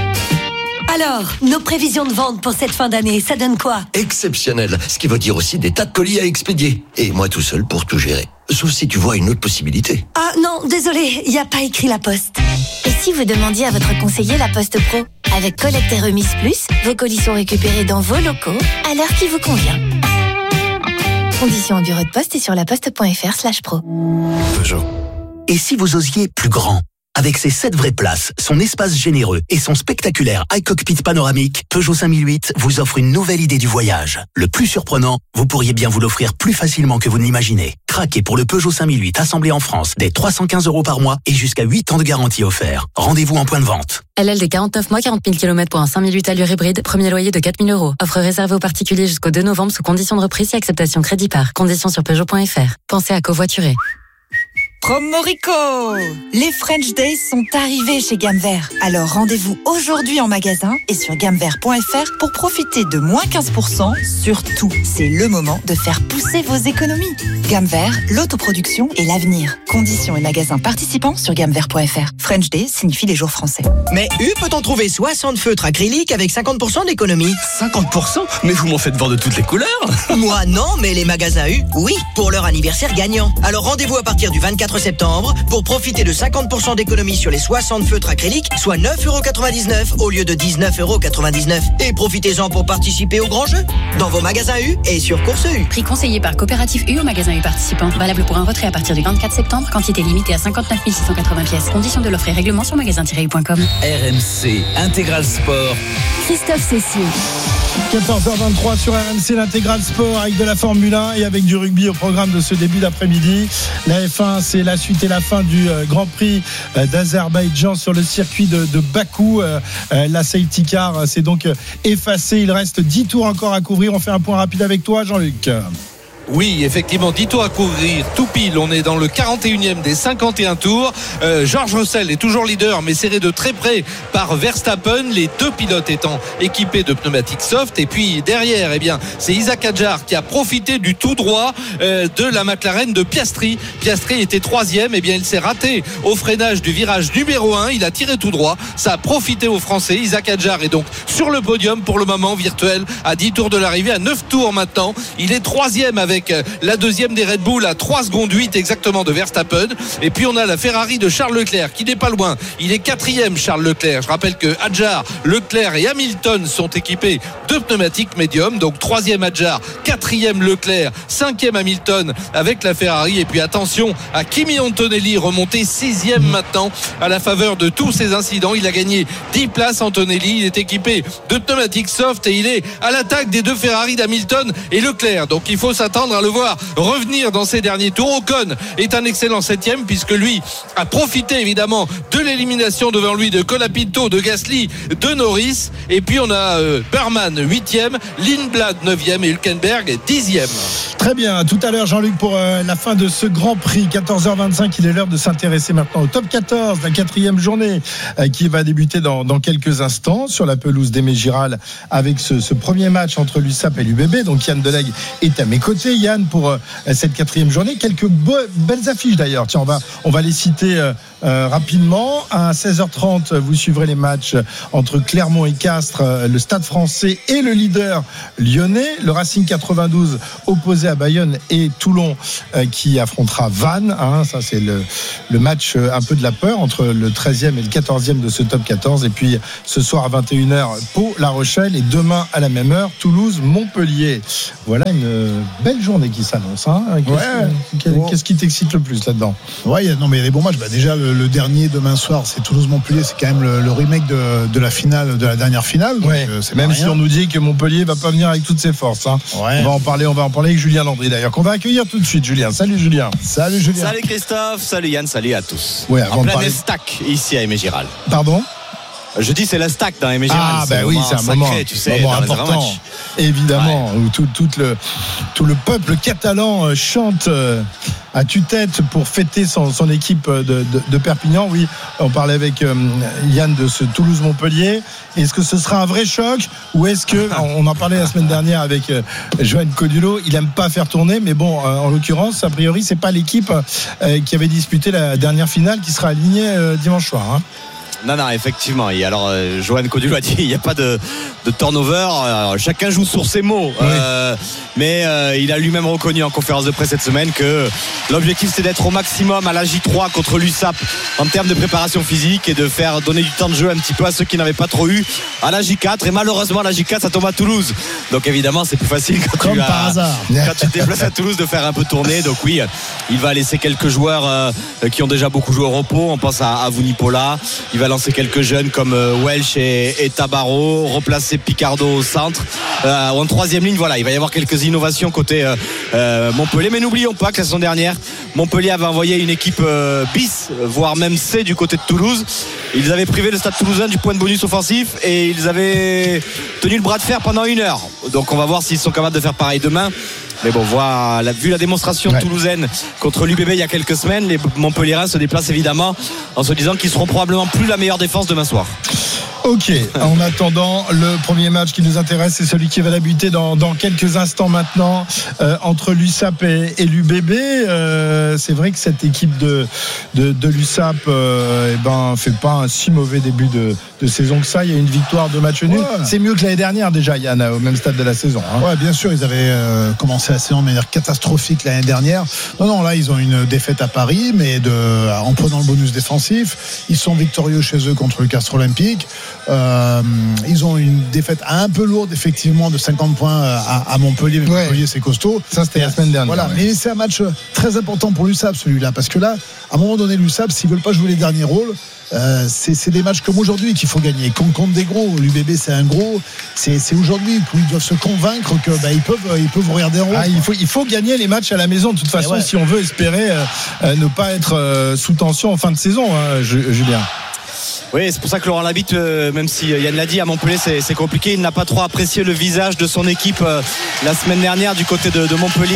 Alors, nos prévisions de vente pour cette fin d'année, ça donne quoi ? Exceptionnel, ce qui veut dire aussi des tas de colis à expédier. Et moi tout seul pour tout gérer. Sauf si tu vois une autre possibilité. Ah non, désolé, il n'y a pas écrit La Poste. Et si vous demandiez à votre conseiller La Poste Pro ? Avec collecte et remise plus, vos colis sont récupérés dans vos locaux à l'heure qui vous convient. Conditions au bureau de poste et sur laposte point f r slash pro. Peugeot. Et si vous osiez plus grand ? Avec ses sept vraies places, son espace généreux et son spectaculaire iCockpit panoramique, Peugeot cinq mille huit vous offre une nouvelle idée du voyage. Le plus surprenant, vous pourriez bien vous l'offrir plus facilement que vous ne l'imaginez. Craquez pour le Peugeot cinq mille huit assemblé en France dès trois cent quinze euros par mois et jusqu'à huit ans de garantie offert. Rendez-vous en point de vente. L L D quarante-neuf mois, quarante mille kilomètres pour un cinq mille huit allure hybride, premier loyer de quatre mille euros. Offre réservée aux particuliers jusqu'au deux novembre sous conditions de reprise et acceptation crédit par. Conditions sur Peugeot point f r. Pensez à covoiturer. Promorico! Les French Days sont arrivés chez Gamme Vert. Alors rendez-vous aujourd'hui en magasin et sur gamme vert point f r pour profiter de moins quinze pour cent sur tout. C'est le moment de faire pousser vos économies. Gamme Vert, l'autoproduction et l'avenir. Conditions et magasins participants sur gamme vert point f r. French Days signifie les jours français. Mais U peut-on trouver soixante feutres acryliques avec cinquante pour cent d'économie? cinquante pour cent? Mais vous m'en faites voir de toutes les couleurs. Moi non, mais les magasins U, oui, pour leur anniversaire gagnant. Alors rendez-vous à partir du vingt-quatre septembre pour profiter de cinquante pour cent d'économie sur les soixante feutres acryliques, soit neuf euros quatre-vingt-dix-neuf au lieu de dix-neuf euros quatre-vingt-dix-neuf. Et profitez-en pour participer au grand jeu dans vos magasins U et sur Course U. Prix conseillé par Coopérative U au magasin U participant. Valable pour un retrait à partir du vingt-quatre septembre. Quantité limitée à cinquante-neuf mille six cent quatre-vingts pièces. Conditions de l'offre et règlement sur magasin tiret u point com. R M C Intégral Sport. Christophe Cessieux. quatorze heures vingt-trois sur R M C, l'intégral sport avec de la Formule un et avec du rugby au programme de ce début d'après-midi. La F un, c'est la suite et la fin du euh, Grand Prix euh, d'Azerbaïdjan sur le circuit de, de Bakou. Euh, euh, la safety car euh, s'est donc euh, effacée. Il reste dix tours encore à couvrir. On fait un point rapide avec toi, Jean-Luc. Oui, effectivement, dix tours à courir, tout pile. On est dans le quarante et unième des cinquante et un tours. Euh, George Russell est toujours leader, mais serré de très près par Verstappen, les deux pilotes étant équipés de pneumatiques soft. Et puis derrière, eh bien, c'est Isaac Hadjar qui a profité du tout droit euh, de la McLaren de Piastri. Piastri était troisième, eh bien, il s'est raté au freinage du virage numéro un. Il a tiré tout droit. Ça a profité aux Français. Isaac Hadjar est donc sur le podium pour le moment virtuel à dix tours de l'arrivée, à neuf tours maintenant. Il est troisième avec avec la deuxième des Red Bull à trois secondes huit exactement de Verstappen. Et puis on a la Ferrari de Charles Leclerc qui n'est pas loin. Il est quatrième, Charles Leclerc. Je rappelle que Hadjar, Leclerc et Hamilton sont équipés de pneumatiques médium. Donc troisième Hadjar, quatrième Leclerc, cinquième Hamilton avec la Ferrari. Et puis attention à Kimi Antonelli, remonté sixième maintenant à la faveur de tous ces incidents. Il a gagné dix places, Antonelli. Il est équipé de pneumatiques soft et il est à l'attaque des deux Ferrari d'Hamilton et Leclerc. Donc il faut s'attendre à le voir revenir dans ces derniers tours. Ocon est un excellent septième puisque lui a profité évidemment de l'élimination devant lui de Colapinto, de Gasly, de Norris. Et puis on a euh, Berman huitième, Lindblad neuvième et Hülkenberg dixième. Très bien, tout à l'heure Jean-Luc pour euh, la fin de ce Grand Prix, quatorze heures vingt-cinq. Il est l'heure de s'intéresser maintenant au top quatorze, la quatrième journée euh, qui va débuter dans, dans quelques instants sur la pelouse d'Aimé Giral avec ce, ce premier match entre l'U S A P et l'U B B. Donc Yann Delegue est à mes côtés. Yann, pour euh, cette quatrième journée, quelques be- belles affiches d'ailleurs. Tiens, on va, on va les citer euh, euh, rapidement. À seize heures trente, vous suivrez les matchs entre Clermont et Castres, euh, le Stade Français et le leader lyonnais. Le Racing quatre-vingt-douze opposé à Bayonne et Toulon euh, qui affrontera Vannes. Hein, ça, c'est le, le match euh, un peu de la peur entre le treizième et le quatorzième de ce top quatorze. Et puis ce soir à vingt et une heures, Pau-La Rochelle. Et demain à la même heure, Toulouse-Montpellier. Voilà une belle journée qui s'annonce. Hein. Qu'est-ce, ouais. qu'est-ce, qu'est-ce qui t'excite le plus là-dedans? Ouais, non, mais il y a des bons matchs. Bah, déjà, le, le dernier demain soir, c'est Toulouse-Montpellier. C'est quand même le, le remake de, de la finale, de la dernière finale. Donc, ouais. euh, c'est même pas si rien. on nous dit que Montpellier va pas venir avec toutes ses forces. Hein. Ouais. On va en parler. On va en parler avec Julien Landry d'ailleurs, qu'on va accueillir tout de suite. Julien, salut Julien. Salut Julien. Salut Christophe, salut Yann, salut à tous. Ouais, en plein parler... stack ici à Aimé Giral. Pardon? Je dis c'est la stack dans Aimé Giral. Ah ben bah oui, c'est un sacré, moment, tu sais, moment dans important, match. évidemment, ouais. où tout, tout, le, tout le peuple catalan chante à tue-tête pour fêter son, son équipe de, de, de Perpignan. Oui, on parlait avec euh, Yann de ce Toulouse-Montpellier. Est-ce que ce sera un vrai choc ou est-ce que, on en parlait la semaine dernière avec euh, Johan Codulot, il aime pas faire tourner, mais bon, euh, en l'occurrence, a priori, c'est pas l'équipe euh, qui avait disputé la dernière finale qui sera alignée euh, dimanche soir. Hein. Non, non, effectivement. Et alors, euh, Johan Codulot a dit il n'y a pas de, de turnover. Alors, chacun joue sur ses mots. Oui. Euh, mais euh, il a lui-même reconnu en conférence de presse cette semaine que l'objectif, c'est d'être au maximum à la J trois contre l'U S A P en termes de préparation physique et de faire donner du temps de jeu un petit peu à ceux qui n'avaient pas trop eu à la J quatre. Et malheureusement, la J quatre, ça tombe à Toulouse. Donc, évidemment, c'est plus facile quand, Comme tu, par as, hasard. quand tu te déplaces à Toulouse de faire un peu tourner. Donc, oui, il va laisser quelques joueurs euh, qui ont déjà beaucoup joué au repos. On pense à, à Vunipola. Il va lancer quelques jeunes comme Welsh et, et Tabarot, replacer Picardo au centre. Euh, en troisième ligne, voilà, il va y avoir quelques innovations côté euh, euh, Montpellier. Mais n'oublions pas que la saison dernière, Montpellier avait envoyé une équipe euh, bis, voire même C du côté de Toulouse. Ils avaient privé le Stade Toulousain du point de bonus offensif et ils avaient tenu le bras de fer pendant une heure. Donc on va voir s'ils sont capables de faire pareil demain. Mais bon, voilà, vu la démonstration ouais. toulousaine contre l'U B B il y a quelques semaines, les Montpelliérains se déplacent évidemment en se disant qu'ils seront probablement plus la meilleure défense demain soir. Ok, en attendant, le premier match qui nous intéresse, c'est celui qui va débuter dans, dans quelques instants maintenant, euh, entre l'U S A P et, et l'U B B. Euh, c'est vrai que cette équipe de, de, de l'U S A P euh, eh ben, fait pas un si mauvais début de, de saison que ça. Il y a une victoire de match nul. Ouais. C'est mieux que l'année dernière déjà, Yann, au même stade de la saison. Hein. Ouais, bien sûr, ils avaient euh, commencé la saison de manière catastrophique l'année dernière. Non, non, là, ils ont une défaite à Paris, mais de, en prenant le bonus défensif. Ils sont victorieux chez eux contre le Castres Olympique. Euh, ils ont une défaite un peu lourde effectivement de cinquante points à, à Montpellier, mais ouais. Montpellier c'est costaud. Ça c'était la semaine dernière. Voilà, ouais. mais c'est un match très important pour l'U S A P celui-là, parce que là, à un moment donné, l'U S A P, s'ils veulent pas jouer les derniers rôles, euh, c'est, c'est des matchs comme aujourd'hui qu'il faut gagner. Contre, contre des gros, l'U B B c'est un gros. C'est, c'est aujourd'hui qu'ils doivent se convaincre que bah, ils peuvent, ils peuvent regarder en haut. Ah, il faut, il faut gagner les matchs à la maison de toute façon ouais. si on veut espérer euh, euh, ne pas être euh, sous tension en fin de saison, hein, Julien. Oui, c'est pour ça que Laurent Labitte, euh, même si Yann l'a dit, à Montpellier c'est, c'est compliqué, il n'a pas trop apprécié le visage de son équipe euh, la semaine dernière du côté de, de Montpellier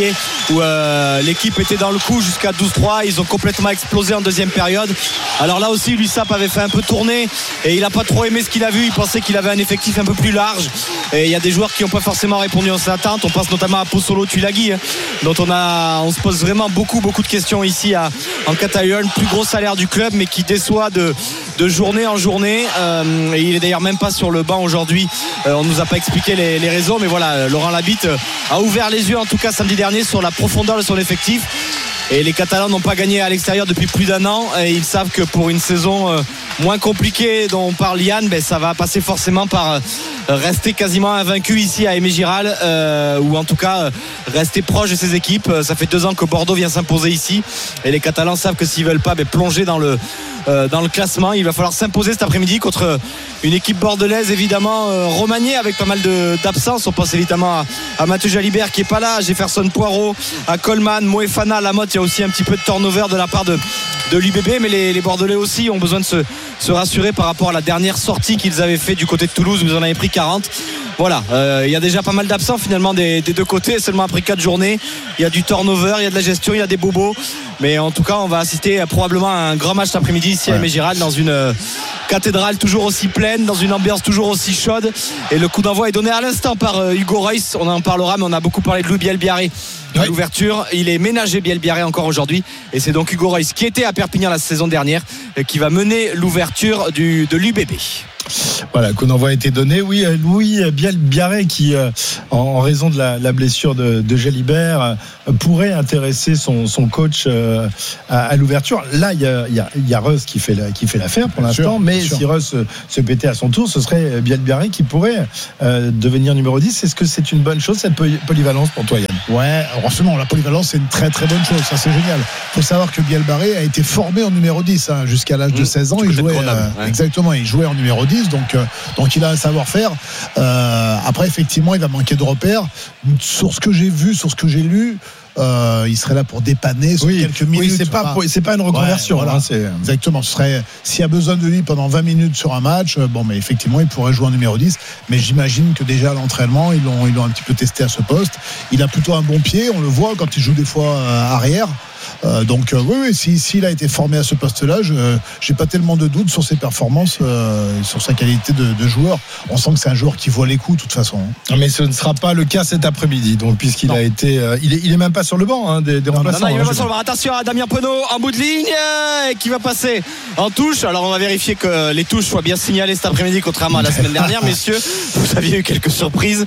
où euh, l'équipe était dans le coup jusqu'à douze trois. Ils ont complètement explosé en deuxième période. Alors là aussi, l'U S A P avait fait un peu tourner et il n'a pas trop aimé ce qu'il a vu. Il pensait qu'il avait un effectif un peu plus large et il y a des joueurs qui n'ont pas forcément répondu à ses attentes. On pense notamment à Pozzolo Tulagi, hein, dont on, a, on se pose vraiment beaucoup beaucoup de questions ici à, en Catalogne. Plus gros salaire du club mais qui déçoit de, de journée en journée, euh, et il est d'ailleurs même pas sur le banc aujourd'hui. euh, on nous a pas expliqué les, les raisons, mais voilà, Laurent Labitte a ouvert les yeux en tout cas samedi dernier sur la profondeur de son effectif. Et les Catalans n'ont pas gagné à l'extérieur depuis plus d'un an et ils savent que pour une saison euh, moins compliquée dont on parle Yann, ben, ça va passer forcément par euh, rester quasiment invaincu ici à Aimé Giral, euh, ou en tout cas euh, rester proche de ses équipes. Ça fait deux ans que Bordeaux vient s'imposer ici et les Catalans savent que s'ils veulent pas ben, plonger dans le euh, dans le classement, il va falloir s'imposer cet après-midi contre une équipe bordelaise évidemment euh, remaniée avec pas mal de, d'absences. On pense évidemment à, à Mathieu Jalibert qui est pas là, à Jefferson Poirot, à Coleman, Moefana, Lamotte. Il y a aussi un petit peu de turnover de la part de, de l'U B B, mais les, les Bordelais aussi ont besoin de se, se rassurer par rapport à la dernière sortie qu'ils avaient fait du côté de Toulouse où ils en avaient pris quarante. Voilà, euh, il y a déjà pas mal d'absents finalement des, des deux côtés, seulement après quatre journées. Il y a du turnover, il y a de la gestion, il y a des bobos, mais en tout cas on va assister à probablement à un grand match cet après-midi ici ouais. à Aimé Giral, dans une euh, cathédrale toujours aussi pleine, dans une ambiance toujours aussi chaude, et le coup d'envoi est donné à l'instant par euh, Hugo Reus. On en parlera, mais on a beaucoup parlé de Louis Bielbiarré à oui. l'ouverture. Il est ménagé Bielbiarré encore aujourd'hui, et c'est donc Hugo Reus qui était à Perpignan la saison dernière qui va mener l'ouverture du, de l'U B B. Voilà, coup d'envoi a été donné. Oui, Louis Bielbiarré qui, euh, en raison de la, la blessure de, de Jalibert, euh, pourrait intéresser son, son coach euh, à, à l'ouverture. Là, il y a, y a, y a Reus qui fait, la, qui fait l'affaire pour l'instant, sûr, mais si Reus se, se pétait à son tour, ce serait Bielbiarré qui pourrait euh, devenir numéro dix. Est-ce que c'est une bonne chose, cette polyvalence pour toi, Yann? Ouais, heureusement, la polyvalence, c'est une très très bonne chose. Ça, c'est génial. Il faut savoir que Bielbiarré a été formé en numéro dix hein, jusqu'à l'âge de seize ans. Il jouait, euh, ouais. Exactement, il jouait en numéro dix, donc, euh, donc il a un savoir-faire. Euh, après, effectivement, il va manquer de repères. Sur ce que j'ai vu, sur ce que j'ai lu, Euh, il serait là pour dépanner sur oui, quelques minutes. Oui, c'est pas, pour, c'est pas une reconversion. Ouais, voilà. hein, c'est... Exactement. Ce serait, s'il y a besoin de lui pendant vingt minutes sur un match, bon, mais effectivement, il pourrait jouer en numéro dix. Mais j'imagine que déjà à l'entraînement, ils l'ont, ils l'ont un petit peu testé à ce poste. Il a plutôt un bon pied. On le voit quand il joue des fois euh, arrière. Euh, donc euh, oui, oui, si, s'il a été formé à ce poste-là, je j'ai pas tellement de doutes sur ses performances, euh, sur sa qualité de, de joueur. On sent que c'est un joueur qui voit les coups de toute façon. Mais ce ne sera pas le cas cet après-midi, donc puisqu'il non. a été, euh, il est, il est même pas sur le banc hein, des, des non, remplaçants. Non, non, il est hein, pas sur le banc. Attention à Damien Penaud en bout de ligne euh, qui va passer en touche. Alors on va vérifier que les touches soient bien signalées cet après-midi, contrairement à la semaine dernière, messieurs. Vous aviez eu quelques surprises.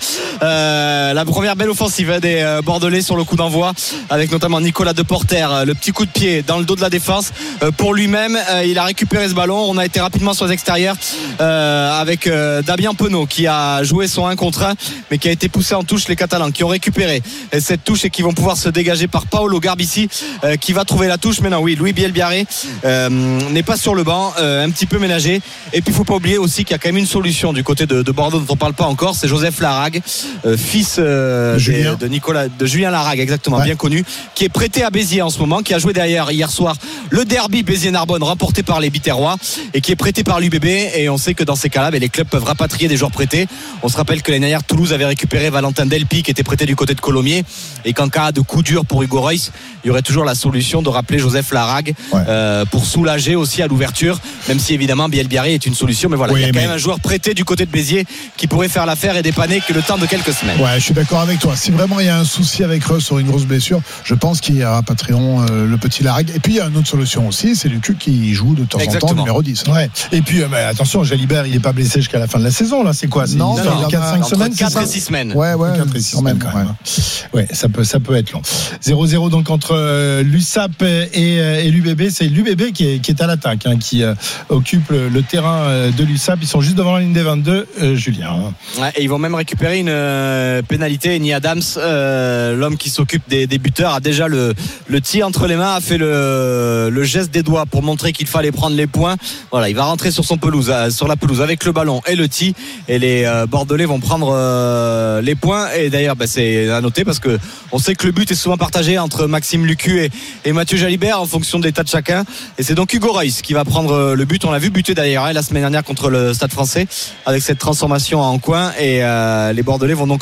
Euh, la première belle offensive des euh, Bordelais sur le coup d'envoi, avec notamment Nicolas Deporter, le petit coup de pied dans le dos de la défense euh, pour lui-même. Euh, il a récupéré ce ballon. On a été rapidement sur les extérieurs euh, avec euh, Damien Penaud qui a joué son un contre un, mais qui a été poussé en touche. Les Catalans qui ont récupéré cette touche et qui vont pouvoir se dégager par Paolo Garbici euh, qui va trouver la touche. Mais non, oui, Louis Bielbiarré euh, n'est pas sur le banc, euh, un petit peu ménagé. Et puis il faut pas oublier aussi qu'il y a quand même une solution du côté de, de Bordeaux dont on parle pas encore. C'est Joseph Larague, euh, fils euh, de, de Nicolas, de Julien Larague, exactement, ouais. bien connu, qui est prêté à Béziers en ce moment, qui a joué derrière hier soir le derby Béziers-Narbonne remporté par les Biterrois et qui est prêté par l'U B B. Et on sait que dans ces cas-là, les clubs peuvent rapatrier des joueurs prêtés. On se rappelle que l'année dernière, Toulouse avait récupéré Valentin Delpy qui était prêté du côté de Colomiers, et qu'en cas de coup dur pour Hugo Reus, il y aurait toujours la solution de rappeler Joseph Larague ouais. euh, pour soulager aussi à l'ouverture, même si évidemment Bielbiarré est une solution. Mais voilà, oui, il y a quand mais... même un joueur prêté du côté de Béziers qui pourrait faire l'affaire et dépanner que le temps de quelques semaines. Ouais, je suis d'accord avec toi. Si vraiment il y a un souci avec Reus sur une grosse blessure, je pense qu'il y rapatrieront euh, le petit Larague. Et puis il y a une autre solution aussi, c'est Lucu qui joue de temps Exactement. en temps numéro dix. Ouais. Et puis euh, bah, attention, Jalibert, il n'est pas blessé jusqu'à la fin de la saison là. C'est quoi? C'est non, quatre cinq semaines, quatre et six semaines. Ouais, ouais, quatre et six semaines quand même. Ouais, ça peut, ça peut être long. zéro zéro donc entre euh, l'U S A P et, et l'U B B. C'est l'U B B qui est, qui est à l'attaque, hein, qui euh, occupe le, le terrain de l'U S A P. Ils sont juste devant la ligne des vingt-deux, euh, Julien. Ouais, et ils vont même récupérer une euh, pénalité. Eni Adams, euh, l'homme qui s'occupe des, des buteurs, a déjà le, le tir entre les mains, a fait le, le geste des doigts pour montrer qu'il fallait prendre les points. Voilà, il va rentrer sur son pelouse, euh, sur la pelouse avec le ballon et le tee, et les euh, Bordelais vont prendre euh, les points. Et d'ailleurs, bah, c'est à noter parce que on sait que le but est souvent partagé entre Maxime Lucu et, et Mathieu Jalibert en fonction de l'état de chacun. Et c'est donc Hugo Reus qui va prendre le but. On l'a vu buter d'ailleurs hein, la semaine dernière contre le Stade Français avec cette transformation en coin. Et euh, les Bordelais vont donc euh,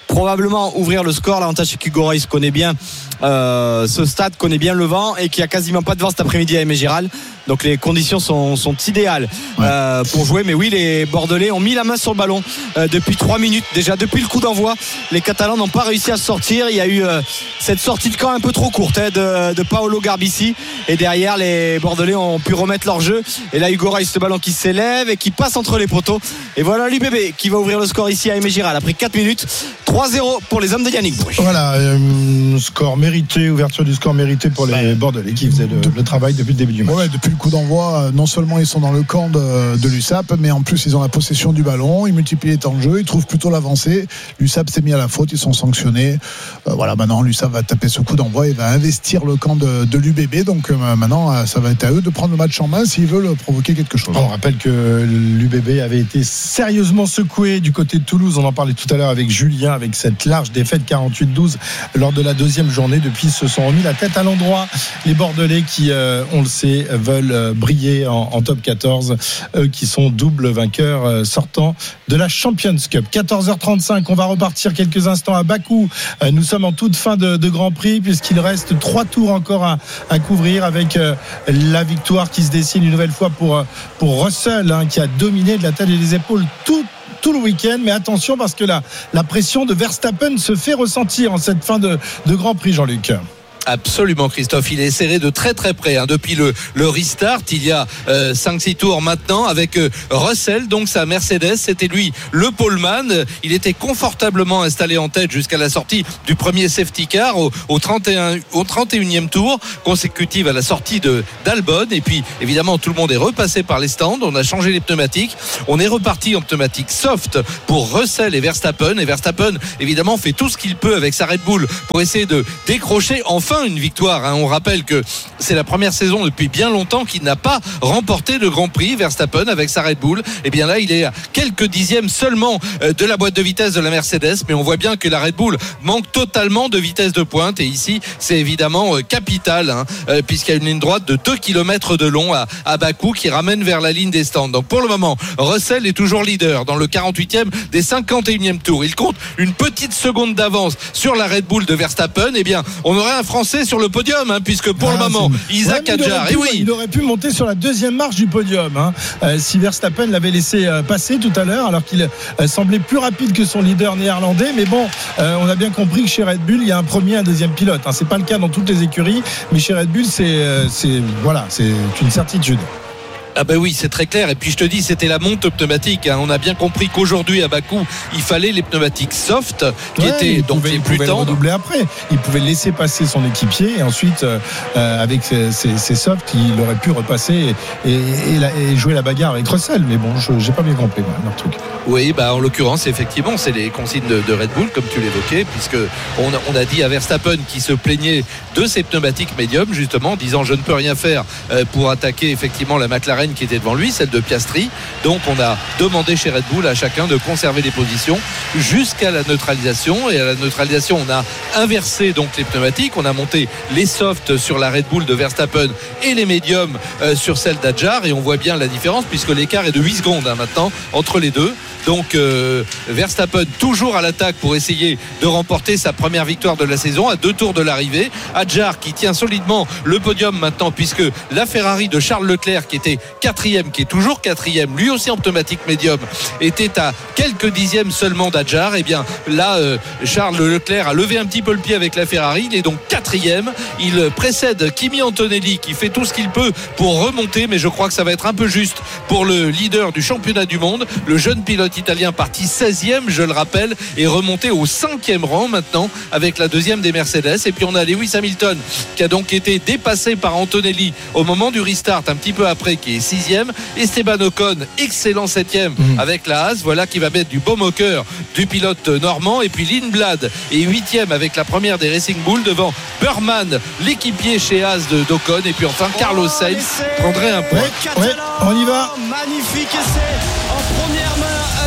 probablement ouvrir le score. L'avantage c'est qu'Hugo Reis connaît bien euh, ce stade, connaît bien le vent et qu'il n'y a quasiment pas de vent cet après-midi à Aimé Giral. Donc les conditions sont, sont idéales ouais. euh, pour jouer. Mais oui, les Bordelais ont mis la main sur le ballon euh, depuis trois minutes. Déjà depuis le coup d'envoi, les Catalans n'ont pas réussi à se sortir. Il y a eu euh, cette sortie de camp un peu trop courte hein, de, de Paolo Garbici. Et derrière, les Bordelais ont pu remettre leur jeu. Et là, Hugo Reis, ce ballon qui s'élève et qui passe entre les poteaux. Et voilà l'U B B qui va ouvrir le score ici à Aimé Giral après quatre minutes. trois zéro pour les hommes de Yannick Boury. Voilà, euh, score mérité, ouverture du score mérité pour les ouais. Bordelais qui faisaient le, le travail depuis le début du match. Ouais, depuis le coup d'envoi, non seulement ils sont dans le camp de, de l'U S A P, mais en plus ils ont la possession du ballon, ils multiplient les temps de jeu, ils trouvent plutôt l'avancée. L'U S A P s'est mis à la faute, ils sont sanctionnés. Euh, voilà, maintenant l'U S A P va taper ce coup d'envoi et va investir le camp de, de l'U B B. Donc euh, maintenant, ça va être à eux de prendre le match en main s'ils veulent provoquer quelque chose. On rappelle que l'U B B avait été sérieusement secoué du côté de Toulouse. On en parlait tout à l'heure avec Julien, avec cette large défaite quarante-huit douze lors de la deuxième journée. Depuis, se sont remis la tête à l'endroit. Les Bordelais qui, euh, on le sait, veulent briller en, en top quatorze, eux qui sont double vainqueurs euh, sortant de la Champions Cup. quatorze heures trente-cinq, on va repartir quelques instants à Bakou. Euh, nous sommes en toute fin de, de Grand Prix puisqu'il reste trois tours encore à, à couvrir avec euh, la victoire qui se dessine une nouvelle fois pour, pour Russell hein, qui a dominé de la tête et des épaules tout tout le week-end, mais attention parce que la, la pression de Verstappen se fait ressentir en cette fin de, de Grand Prix, Jean-Luc. Absolument, Christophe, il est serré de très très près hein. Depuis le, le restart il y a euh, cinq six tours maintenant avec euh, Russell, donc sa Mercedes, c'était lui le poleman. Il était confortablement installé en tête jusqu'à la sortie du premier safety car au, au, trente et un, au trente et unième tour consécutive à la sortie de, d'Albon. Et puis évidemment tout le monde est repassé par les stands, on a changé les pneumatiques, on est reparti en pneumatique soft pour Russell et Verstappen. Et Verstappen évidemment fait tout ce qu'il peut avec sa Red Bull pour essayer de décrocher enfin une victoire hein. On rappelle que c'est la première saison depuis bien longtemps qu'il n'a pas remporté de Grand Prix. Verstappen avec sa Red Bull, et bien là il est à quelques dixièmes seulement de la boîte de vitesse de la Mercedes, mais on voit bien que la Red Bull manque totalement de vitesse de pointe. Et ici c'est évidemment capital hein, puisqu'il y a une ligne droite de deux kilomètres de long à, à Bakou qui ramène vers la ligne des stands. Donc pour le moment Russell est toujours leader dans le quarante-huitième des cinquante et unième tours. Il compte une petite seconde d'avance sur la Red Bull de Verstappen. Et bien on aurait un Français sur le podium hein, puisque pour ah, le moment c'est... Isaac ouais, Hadjar et oui. il aurait pu monter sur la deuxième marche du podium hein, euh, si Verstappen l'avait laissé euh, passer tout à l'heure alors qu'il euh, semblait plus rapide que son leader néerlandais. Mais bon euh, on a bien compris que chez Red Bull il y a un premier et un deuxième pilote hein. C'est pas le cas dans toutes les écuries, mais chez Red Bull c'est, euh, c'est, voilà, c'est une certitude. Ah ben oui, c'est très clair. Et puis je te dis, c'était la monte pneumatique hein. On a bien compris qu'aujourd'hui à Bakou il fallait les pneumatiques soft qui ouais, étaient donc pouvait, les plus tendres. Il pouvait redoubler après. Il pouvait laisser passer son équipier et ensuite euh, avec ses, ses, ses softs il aurait pu repasser et, et, et, la, et jouer la bagarre avec Russell. Mais bon, je, j'ai pas bien compris moi, leur truc. Oui, bah en l'occurrence effectivement c'est les consignes de, de Red Bull comme tu l'évoquais, puisque on a, on a dit à Verstappen qui se plaignait de ses pneumatiques médiums justement, disant je ne peux rien faire euh, pour attaquer effectivement la McLaren qui était devant lui, celle de Piastri. Donc on a demandé chez Red Bull à chacun de conserver les positions jusqu'à la neutralisation. Et à la neutralisation on a inversé donc les pneumatiques, on a monté les softs sur la Red Bull de Verstappen et les médiums euh, sur celle d'Adjar. Et on voit bien la différence puisque l'écart est de huit secondes hein, maintenant entre les deux. Donc euh, Verstappen toujours à l'attaque pour essayer de remporter sa première victoire de la saison à deux tours de l'arrivée. Hadjar qui tient solidement le podium maintenant puisque la Ferrari de Charles Leclerc qui était quatrième, qui est toujours quatrième, lui aussi en pneumatique médium, était à quelques dixièmes seulement d'Adjar. Et bien là euh, Charles Leclerc a levé un petit peu le pied avec la Ferrari, il est donc quatrième, il précède Kimi Antonelli qui fait tout ce qu'il peut pour remonter, mais je crois que ça va être un peu juste pour le leader du championnat du monde, le jeune pilote italien parti seizième, je le rappelle, est remonté au cinquième rang maintenant avec la deuxième des Mercedes. Et puis on a Lewis Hamilton qui a donc été dépassé par Antonelli au moment du restart un petit peu après, qui est sixième. Esteban Ocon excellent septième mmh. avec la Haas, voilà qui va mettre du baume au cœur du pilote normand. Et puis Lindblad est huitième avec la première des Racing Bull devant Burman, l'équipier chez Haas de d'Ocon. Et puis enfin Carlos oh, Sainz prendrait un point. Ouais, ouais, on y va. Magnifique essai en première main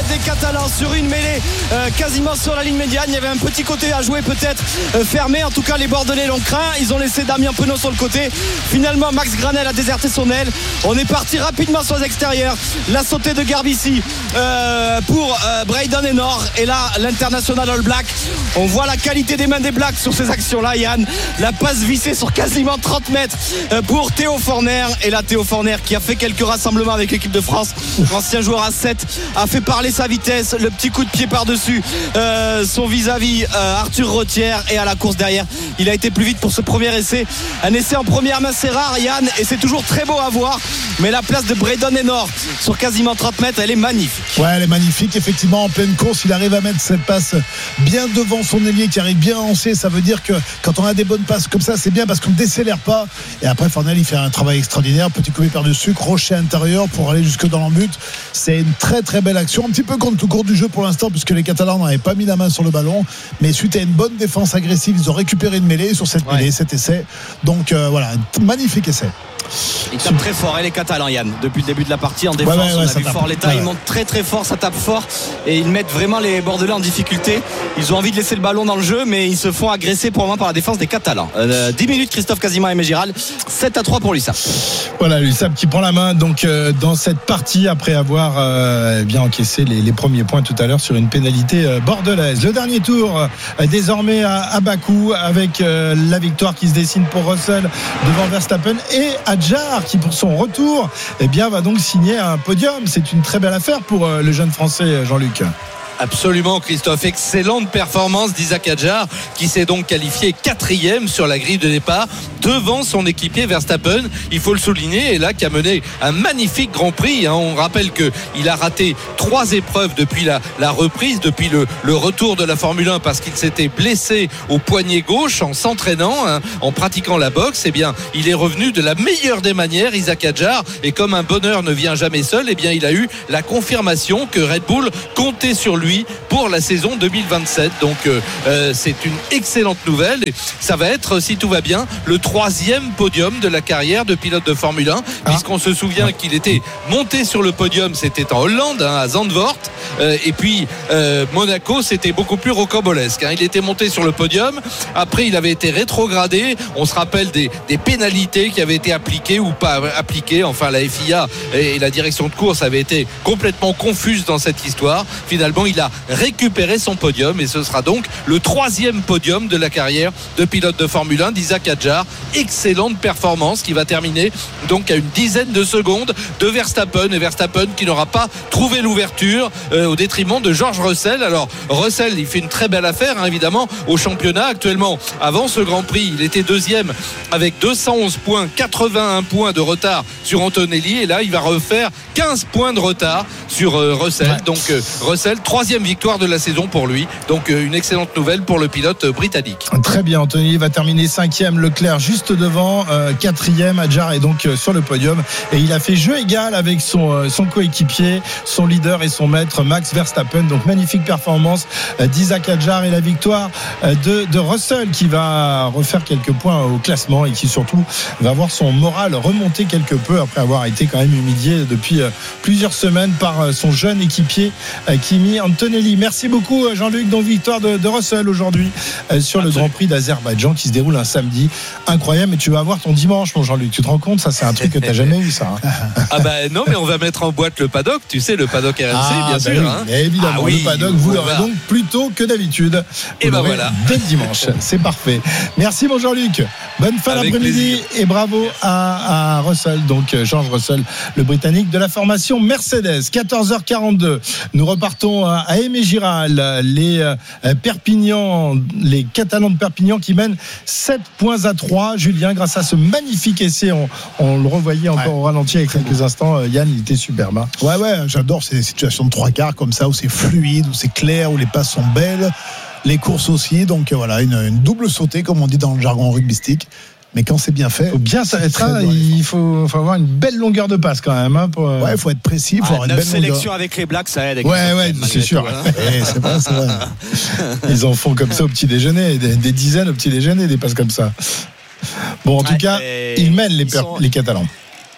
des Catalans sur une mêlée euh, quasiment sur la ligne médiane. Il y avait un petit côté à jouer peut-être euh, fermé. En tout cas, les Bordelais l'ont craint. Ils ont laissé Damien Penaud sur le côté. Finalement, Max Granel a déserté son aile. On est parti rapidement sur les extérieurs. La sautée de Garbici euh, pour euh, Braydon Ennor. Et là, l'international All Black. On voit la qualité des mains des Blacks sur ces actions-là, Yann. La passe vissée sur quasiment trente mètres euh, pour Théo Forner. Et là, Théo Forner qui a fait quelques rassemblements avec l'équipe de France. Ancien joueur à sept, a fait parler sa vitesse. Le petit coup de pied par-dessus euh, son vis-à-vis euh, Arthur Rottière. Et à la course derrière, il a été plus vite pour ce premier essai. Un essai en première main, c'est rare, Yann, et c'est toujours très beau à voir. Mais la place de Braydon Ennor sur quasiment trente mètres, elle est magnifique. Ouais, elle est magnifique. Effectivement, en pleine course, il arrive à mettre cette passe bien devant son ailier qui arrive bien à lancer. Ça veut dire que quand on a des bonnes passes comme ça, c'est bien parce qu'on ne décélère pas. Et après, Fornel, il fait un travail extraordinaire. Petit coup par-dessus, crochet intérieur pour aller jusque dans l'embut. C'est une très très belle action. Un petit peu contre le cours du jeu pour l'instant, puisque les Catalans n'avaient pas mis la main sur le ballon. Mais suite à une bonne défense agressive, ils ont récupéré une mêlée sur cette mêlée, ouais. cet essai. Donc euh, voilà, un magnifique essai. Ils tapent très fort, et les Catalans, Yann, depuis le début de la partie en défense. Ouais, ouais, ouais, on a vu tape. fort l'état, ouais. Ils montent très très fort, ça tape fort et ils mettent vraiment les Bordelais en difficulté. Ils ont envie de laisser le ballon dans le jeu, mais ils se font agresser pour le moment par la défense des Catalans. euh, dix minutes, Christophe Casima et Mégiral, sept à trois pour l'U S A P. Voilà, l'U S A P qui prend la main donc euh, dans cette partie après avoir euh, bien encaissé les, les premiers points tout à l'heure sur une pénalité euh, bordelaise. Le dernier tour euh, désormais à, à Bakou avec euh, la victoire qui se dessine pour Russell devant Verstappen et Adjar qui pour son retour eh bien, va donc signer un podium. C'est une très belle affaire pour euh, le jeune Français Jean-Luc. Absolument, Christophe. Excellente performance d'Isaac Adjar qui s'est donc qualifié quatrième sur la grille de départ devant son équipier Verstappen. Il faut le souligner, et là qui a mené un magnifique Grand Prix. Hein. On rappelle qu'il a raté trois épreuves depuis la, la reprise, depuis le, le retour de la Formule un parce qu'il s'était blessé au poignet gauche en s'entraînant, hein, en pratiquant la boxe. Eh bien, il est revenu de la meilleure des manières, Isaac Adjar. Et comme un bonheur ne vient jamais seul, eh bien, il a eu la confirmation que Red Bull comptait sur lui pour la saison deux mille vingt-sept. Donc euh, c'est une excellente nouvelle et ça va être, si tout va bien, le troisième podium de la carrière de pilote de Formule un, ah. puisqu'on se souvient qu'il était monté sur le podium, c'était en Hollande, hein, à Zandvoort, euh, et puis euh, Monaco, c'était beaucoup plus rocambolesque, hein. Il était monté sur le podium, après il avait été rétrogradé. On se rappelle des, des pénalités qui avaient été appliquées ou pas appliquées. Enfin, la F I A et la direction de course avaient été complètement confuses dans cette histoire. Finalement, il a récupéré son podium et ce sera donc le troisième podium de la carrière de pilote de Formule un d'Isaac Adjar. Excellente performance qui va terminer donc à une dizaine de secondes de Verstappen, et Verstappen qui n'aura pas trouvé l'ouverture euh, au détriment de George Russell. Alors Russell, il fait une très belle affaire, hein, évidemment, au championnat actuellement. Avant ce Grand Prix, il était deuxième avec deux cent onze points, quatre-vingt-un points de retard sur Antonelli, et là il va refaire quinze points de retard sur euh, Russell. Ouais. Donc euh, Russell, troisième victoire de la saison pour lui. Donc euh, une excellente nouvelle pour le pilote euh, britannique. Très bien, Anthony va terminer cinquième, Leclerc juste devant, euh, quatrième, Adjar est donc euh, sur le podium et il a fait jeu égal avec son, euh, son coéquipier, son leader et son maître Max Verstappen. Donc magnifique performance euh, d'Isaac Adjar et la victoire euh, de, de Russell qui va refaire quelques points au classement et qui surtout va voir son moral remonter quelque peu après avoir été quand même humilié depuis euh, plusieurs semaines par euh, son jeune équipier euh, Kimi Antonelli. Merci beaucoup Jean-Luc. Donc victoire de, de Russell aujourd'hui euh, sur Absolument. le Grand Prix d'Azerbaïdjan qui se déroule un samedi. Incroyable, mais tu vas avoir ton dimanche, mon Jean-Luc. Tu te rends compte, ça c'est un truc que tu n'as jamais eu, ça. Hein. Ah bah non, mais on va mettre en boîte le paddock. Tu sais, le paddock R M C, ah, bien bah sûr. Oui, hein. Évidemment, ah, oui, le paddock, vous l'aurez va. donc plus tôt que d'habitude. Et ben bah voilà. Dès dimanche, c'est parfait. Merci mon Jean-Luc. Bonne fin Avec d'après-midi plaisir. Et bravo à, à Russell, donc George Russell, le Britannique de la formation Mercedes. quatorze heures quarante-deux. Nous repartons à Aimé-Giral. Les euh, Perpignan, les Catalans de Perpignan qui mènent sept points à trois. Julien, grâce à ce magnifique essai, on, on le revoyait encore ouais. au ralenti avec quelques instants. Yann, il était superbe. Hein. Ouais, ouais, j'adore ces situations de trois quarts comme ça, où c'est fluide, où c'est clair, où les passes sont belles, les courses aussi. Donc voilà, une, une double sautée, comme on dit dans le jargon rugbystique. Mais quand c'est bien fait, faut bien s'arrêter. Il faut, faut avoir une belle longueur de passe quand même. Hein, pour... Ouais, il faut être précis. Il faut ah, avoir une belle sélection longueur. avec les Blacks, ça aide. Ouais, ouais, c'est sûr. Tout, hein. ouais, c'est vrai, c'est vrai. Ils en font comme ça au petit déjeuner, des, des dizaines au petit déjeuner, des passes comme ça. Bon, en tout ouais, cas, ils mènent les, per- sont... les Catalans.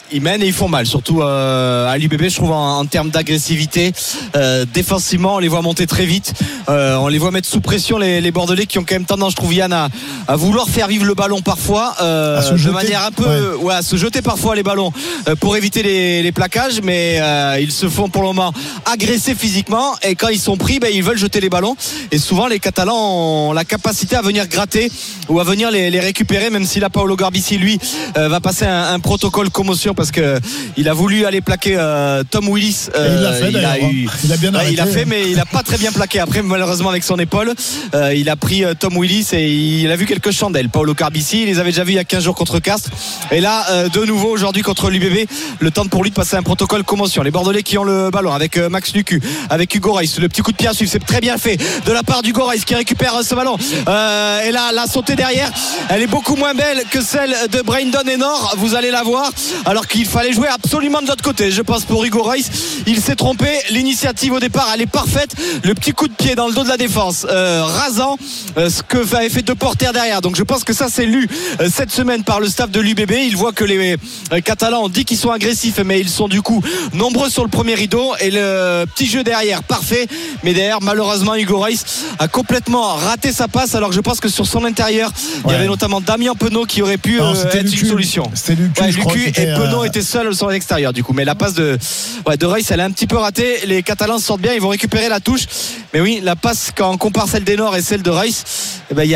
ils mènent et ils font mal, surtout euh, à l'U B B, je trouve, en, en termes d'agressivité. Euh, défensivement, on les voit monter très vite, euh, on les voit mettre sous pression les, les Bordelais qui ont quand même tendance, je trouve, Yann, à, à vouloir faire vivre le ballon parfois, euh, de jeter. manière un peu, ouais. Ouais, à se jeter parfois les ballons euh, pour éviter les, les plaquages, mais euh, ils se font pour le moment agresser physiquement, et quand ils sont pris, ben, ils veulent jeter les ballons, et souvent les Catalans ont la capacité à venir gratter ou à venir les, les récupérer, même si là Paolo Garbici lui euh, va passer un, un protocole commotion parce que il a voulu aller plaquer euh, Tom Willis. Euh, il l'a fait, il a eu, il a bien arrêté, il a fait, mais il a pas très bien plaqué. Après, malheureusement, avec son épaule, euh, il a pris euh, Tom Willis et il a vu quelques chandelles. Paolo Garbici, il les avait déjà vus il y a quinze jours contre Castres, et là euh, de nouveau aujourd'hui contre l'U B B. Le temps pour lui de passer un protocole commotion. Les Bordelais qui ont le ballon avec euh, Max Lucu, avec Hugo Reis, le petit coup de pied à suivre, c'est très bien fait de la part d'Hugo Reis qui récupère euh, ce ballon. Euh, et là, la sautée derrière, elle est beaucoup moins belle que celle de Brandon Enor. Vous allez la voir. Alors qu'il fallait jouer absolument de l'autre côté. Je pense pour Hugo Reis, il s'est trompé. L'initiative au départ, elle est parfaite. Le petit coup de pied dans le dos de la défense, euh, rasant euh, ce que avait fait De Porter derrière. Donc je pense que ça c'est lu euh, cette semaine par le staff de l'U B B. Il voit que les euh, Catalans ont dit qu'ils sont agressifs, mais ils sont du coup nombreux sur le premier rideau, et le petit jeu derrière parfait, mais derrière malheureusement Hugo Reis a complètement raté sa passe, alors que je pense que sur son intérieur ouais. il y avait notamment Damien Penaud qui aurait pu euh, être Lucu. Une solution. C'était Lucu, ouais, je Lucu crois, et Penaud euh... étaient seuls sur l'extérieur du coup, mais la passe de, ouais, de Reis elle est un petit peu ratée. Les Catalans se sortent bien, ils vont récupérer la touche, mais oui, la passe quand on compare celle d'Enor et celle de Reis, eh ben, il y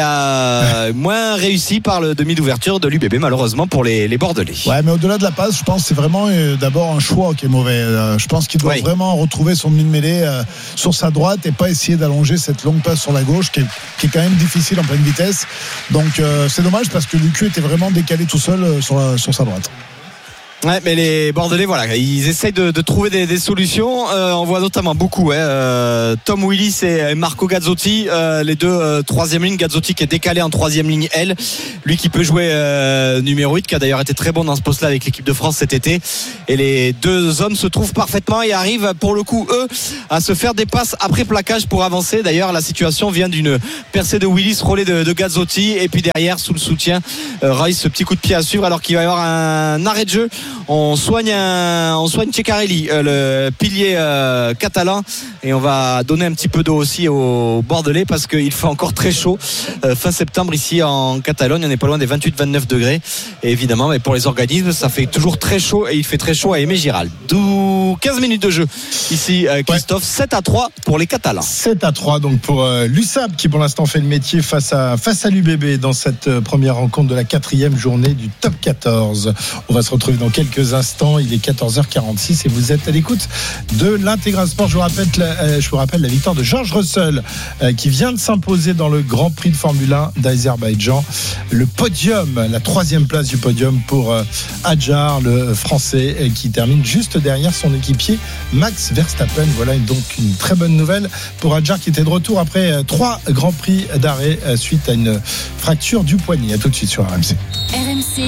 a moins réussi par le demi d'ouverture de l'U B B malheureusement pour les, les Bordelais. Ouais, mais au-delà de la passe, je pense que c'est vraiment euh, d'abord un choix qui est mauvais. Euh, je pense qu'il doit ouais. vraiment retrouver son ligne mêlée euh, sur sa droite et pas essayer d'allonger cette longue passe sur la gauche qui est, qui est quand même difficile en pleine vitesse. Donc euh, c'est dommage parce que Lucu était vraiment décalé tout seul euh, sur, la, sur sa droite. Ouais, mais les Bordelais, voilà, ils essayent de, de trouver des, des solutions. Euh, on voit notamment beaucoup, ouais, euh, Tom Willis et Marco Gazzotti, euh, les deux euh, troisième ligne. Gazzotti qui est décalé en troisième ligne, elle, lui qui peut jouer euh, numéro huit, qui a d'ailleurs été très bon dans ce poste-là avec l'équipe de France cet été. Et les deux hommes se trouvent parfaitement et arrivent pour le coup eux à se faire des passes après plaquage pour avancer. D'ailleurs, la situation vient d'une percée de Willis, relais de, de Gazzotti, et puis derrière sous le soutien, euh, Rice, ce petit coup de pied à suivre alors qu'il va y avoir un arrêt de jeu. On soigne un, on soigne Ceccarelli, euh, le pilier euh, catalan, et on va donner un petit peu d'eau aussi aux Bordelais parce qu'il fait encore très chaud euh, fin septembre ici en Catalogne. On n'est pas loin des vingt-huit vingt-neuf degrés, et évidemment mais pour les organismes ça fait toujours très chaud, et il fait très chaud à Aimé Giral. D'où quinze minutes de jeu ici, euh, Christophe. Ouais. sept à trois pour les Catalans. sept à trois donc pour euh, l'U S A B qui pour l'instant fait le métier face à, face à l'U B B dans cette euh, première rencontre de la quatrième journée du top quatorze. On va se retrouver dans quelques instants. Il est quatorze heures quarante-six et vous êtes à l'écoute de l'Intégral Sport. Je vous rappelle la, euh, je vous rappelle la victoire de George Russell euh, qui vient de s'imposer dans le Grand Prix de Formule un d'Azerbaïdjan. Le podium, la troisième place du podium pour euh, Adjar, le Français, euh, qui termine juste derrière son équipier Max Verstappen. Voilà donc une très bonne nouvelle pour Adjar qui était de retour après euh, trois Grands Prix d'arrêt euh, suite à une fracture du poignet. À tout de suite sur R M C. R M C.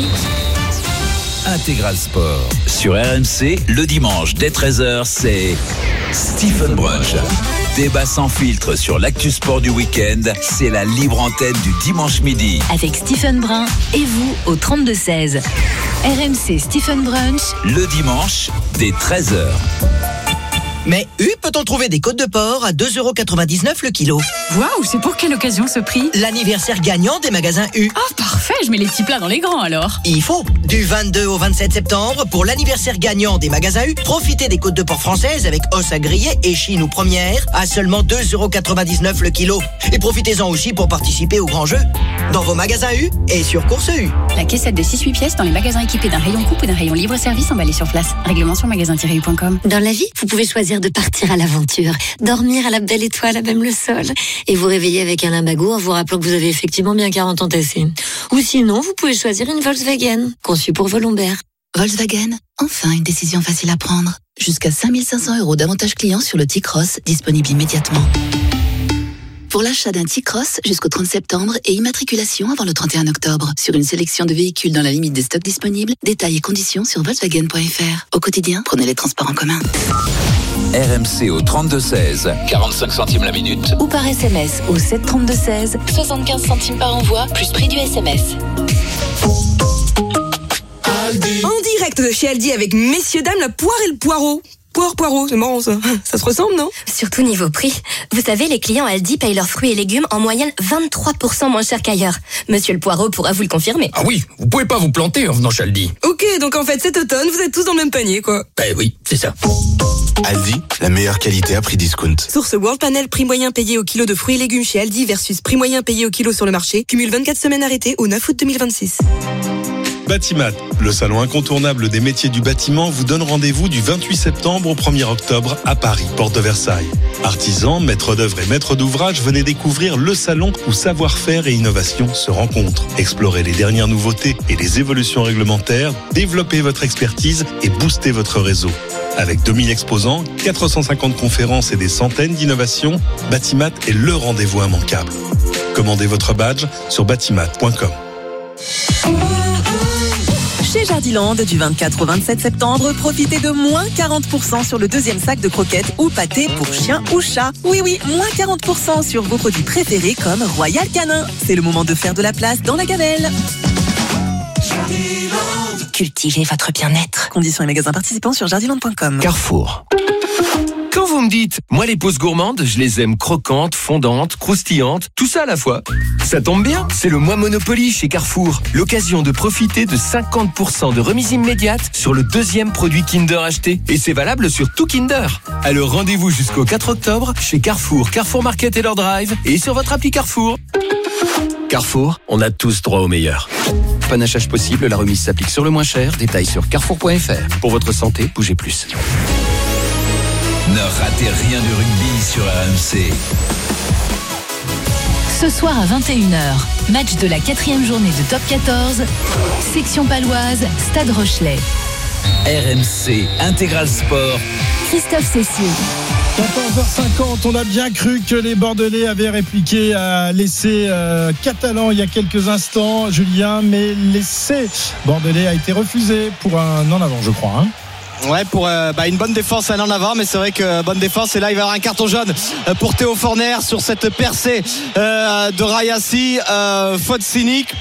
Intégral Sport. Sur R M C, le dimanche dès treize heures, c'est Stephen Brunch. Débat sans filtre sur l'actu sport du week-end, c'est la libre antenne du dimanche midi. Avec Stephen Brun et vous au trente-deux seize. R M C Stephen Brunch. Le dimanche dès treize heures. Mais U, peut-on trouver des côtes de porc à deux euros quatre-vingt-dix-neuf le kilo? Waouh, c'est pour quelle occasion ce prix? L'anniversaire gagnant des magasins U. Ah, oh, parfait, je mets les petits plats dans les grands alors. Il faut. Du vingt-deux au vingt-sept septembre, pour l'anniversaire gagnant des magasins U, profitez des côtes de porc françaises avec os à griller et chine ou première à seulement deux euros quatre-vingt-dix-neuf le kilo. Et profitez-en aussi pour participer au grand jeu dans vos magasins U et sur Course U. La caissette de six huit pièces dans les magasins équipés d'un rayon coupe ou d'un rayon libre-service emballé sur place. Règlement sur magasin tiret u point com. Dans la vie, vous pouvez choisir de partir à l'aventure, dormir à la belle étoile à même le sol et vous réveiller avec un limbago en vous rappelant que vous avez effectivement bien quarante ans tassés. Ou sinon, vous pouvez choisir une Volkswagen, conçue pour vos lombaires. Volkswagen, enfin une décision facile à prendre. Jusqu'à cinq mille cinq cents euros d'avantages clients sur le T-Cross, disponible immédiatement. Pour l'achat d'un T-Cross jusqu'au trente septembre et immatriculation avant le trente et un octobre. Sur une sélection de véhicules dans la limite des stocks disponibles, détails et conditions sur volkswagen point f r. Au quotidien, prenez les transports en commun. R M C au trente-deux seize, quarante-cinq centimes la minute. Ou par S M S au sept trente-deux seize, soixante-quinze centimes par envoi, plus prix du S M S. En direct de chez Aldi avec messieurs dames la poire et le poireau. Poire, poireau, c'est marrant ça. Ça se ressemble, non? Surtout niveau prix. Vous savez, les clients Aldi payent leurs fruits et légumes en moyenne vingt-trois pour cent moins cher qu'ailleurs. Monsieur le Poireau pourra vous le confirmer. Ah oui, vous pouvez pas vous planter en venant chez Aldi. Ok, donc en fait cet automne, vous êtes tous dans le même panier, quoi. Ben oui, c'est ça. Aldi, la meilleure qualité à prix discount. Source World Panel, prix moyen payé au kilo de fruits et légumes chez Aldi versus prix moyen payé au kilo sur le marché. Cumule vingt-quatre semaines arrêtées au neuf août deux mille vingt-six. Batimat, le salon incontournable des métiers du bâtiment, vous donne rendez-vous du vingt-huit septembre au premier octobre à Paris, porte de Versailles. Artisans, maîtres d'œuvre et maîtres d'ouvrage, venez découvrir le salon où savoir-faire et innovation se rencontrent. Explorez les dernières nouveautés et les évolutions réglementaires, développez votre expertise et boostez votre réseau. Avec deux mille exposants, quatre cent cinquante conférences et des centaines d'innovations, Batimat est le rendez-vous immanquable. Commandez votre badge sur batimat point com. Chez Jardiland, du vingt-quatre au vingt-sept septembre, profitez de moins quarante pour cent sur le deuxième sac de croquettes ou pâtés pour chien ou chat. Oui, oui, moins quarante pour cent sur vos produits préférés comme Royal Canin. C'est le moment de faire de la place dans la gamelle. Cultivez votre bien-être. Conditions et magasins participants sur jardiland point com. Carrefour. Quand vous me dites, moi les pousses gourmandes, je les aime croquantes, fondantes, croustillantes, tout ça à la fois. Ça tombe bien, c'est le mois Monopoly chez Carrefour. L'occasion de profiter de cinquante pour cent de remise immédiate sur le deuxième produit Kinder acheté. Et c'est valable sur tout Kinder. Alors rendez-vous jusqu'au quatre octobre chez Carrefour, Carrefour Market et leur drive et sur votre appli Carrefour. Carrefour, on a tous droit au meilleur. Panachage possible, la remise s'applique sur le moins cher. Détails sur carrefour point f r. Pour votre santé, bougez plus. Ne ratez rien du rugby sur R M C. Ce soir à vingt et une heures, match de la quatrième journée de Top quatorze, section paloise, Stade Rochelet. R M C Intégral Sport. Christophe Cessier. quatorze heures cinquante, on a bien cru que les Bordelais avaient répliqué à l'essai euh, catalan il y a quelques instants, Julien, mais l'essai bordelais a été refusé pour un en avant, je crois. Hein. Ouais, pour euh, bah, une bonne défense un en avant, mais c'est vrai que bonne défense. Et là, il va y avoir un carton jaune pour Théo Forner sur cette percée euh, de Rayassi. Euh, faute cynique.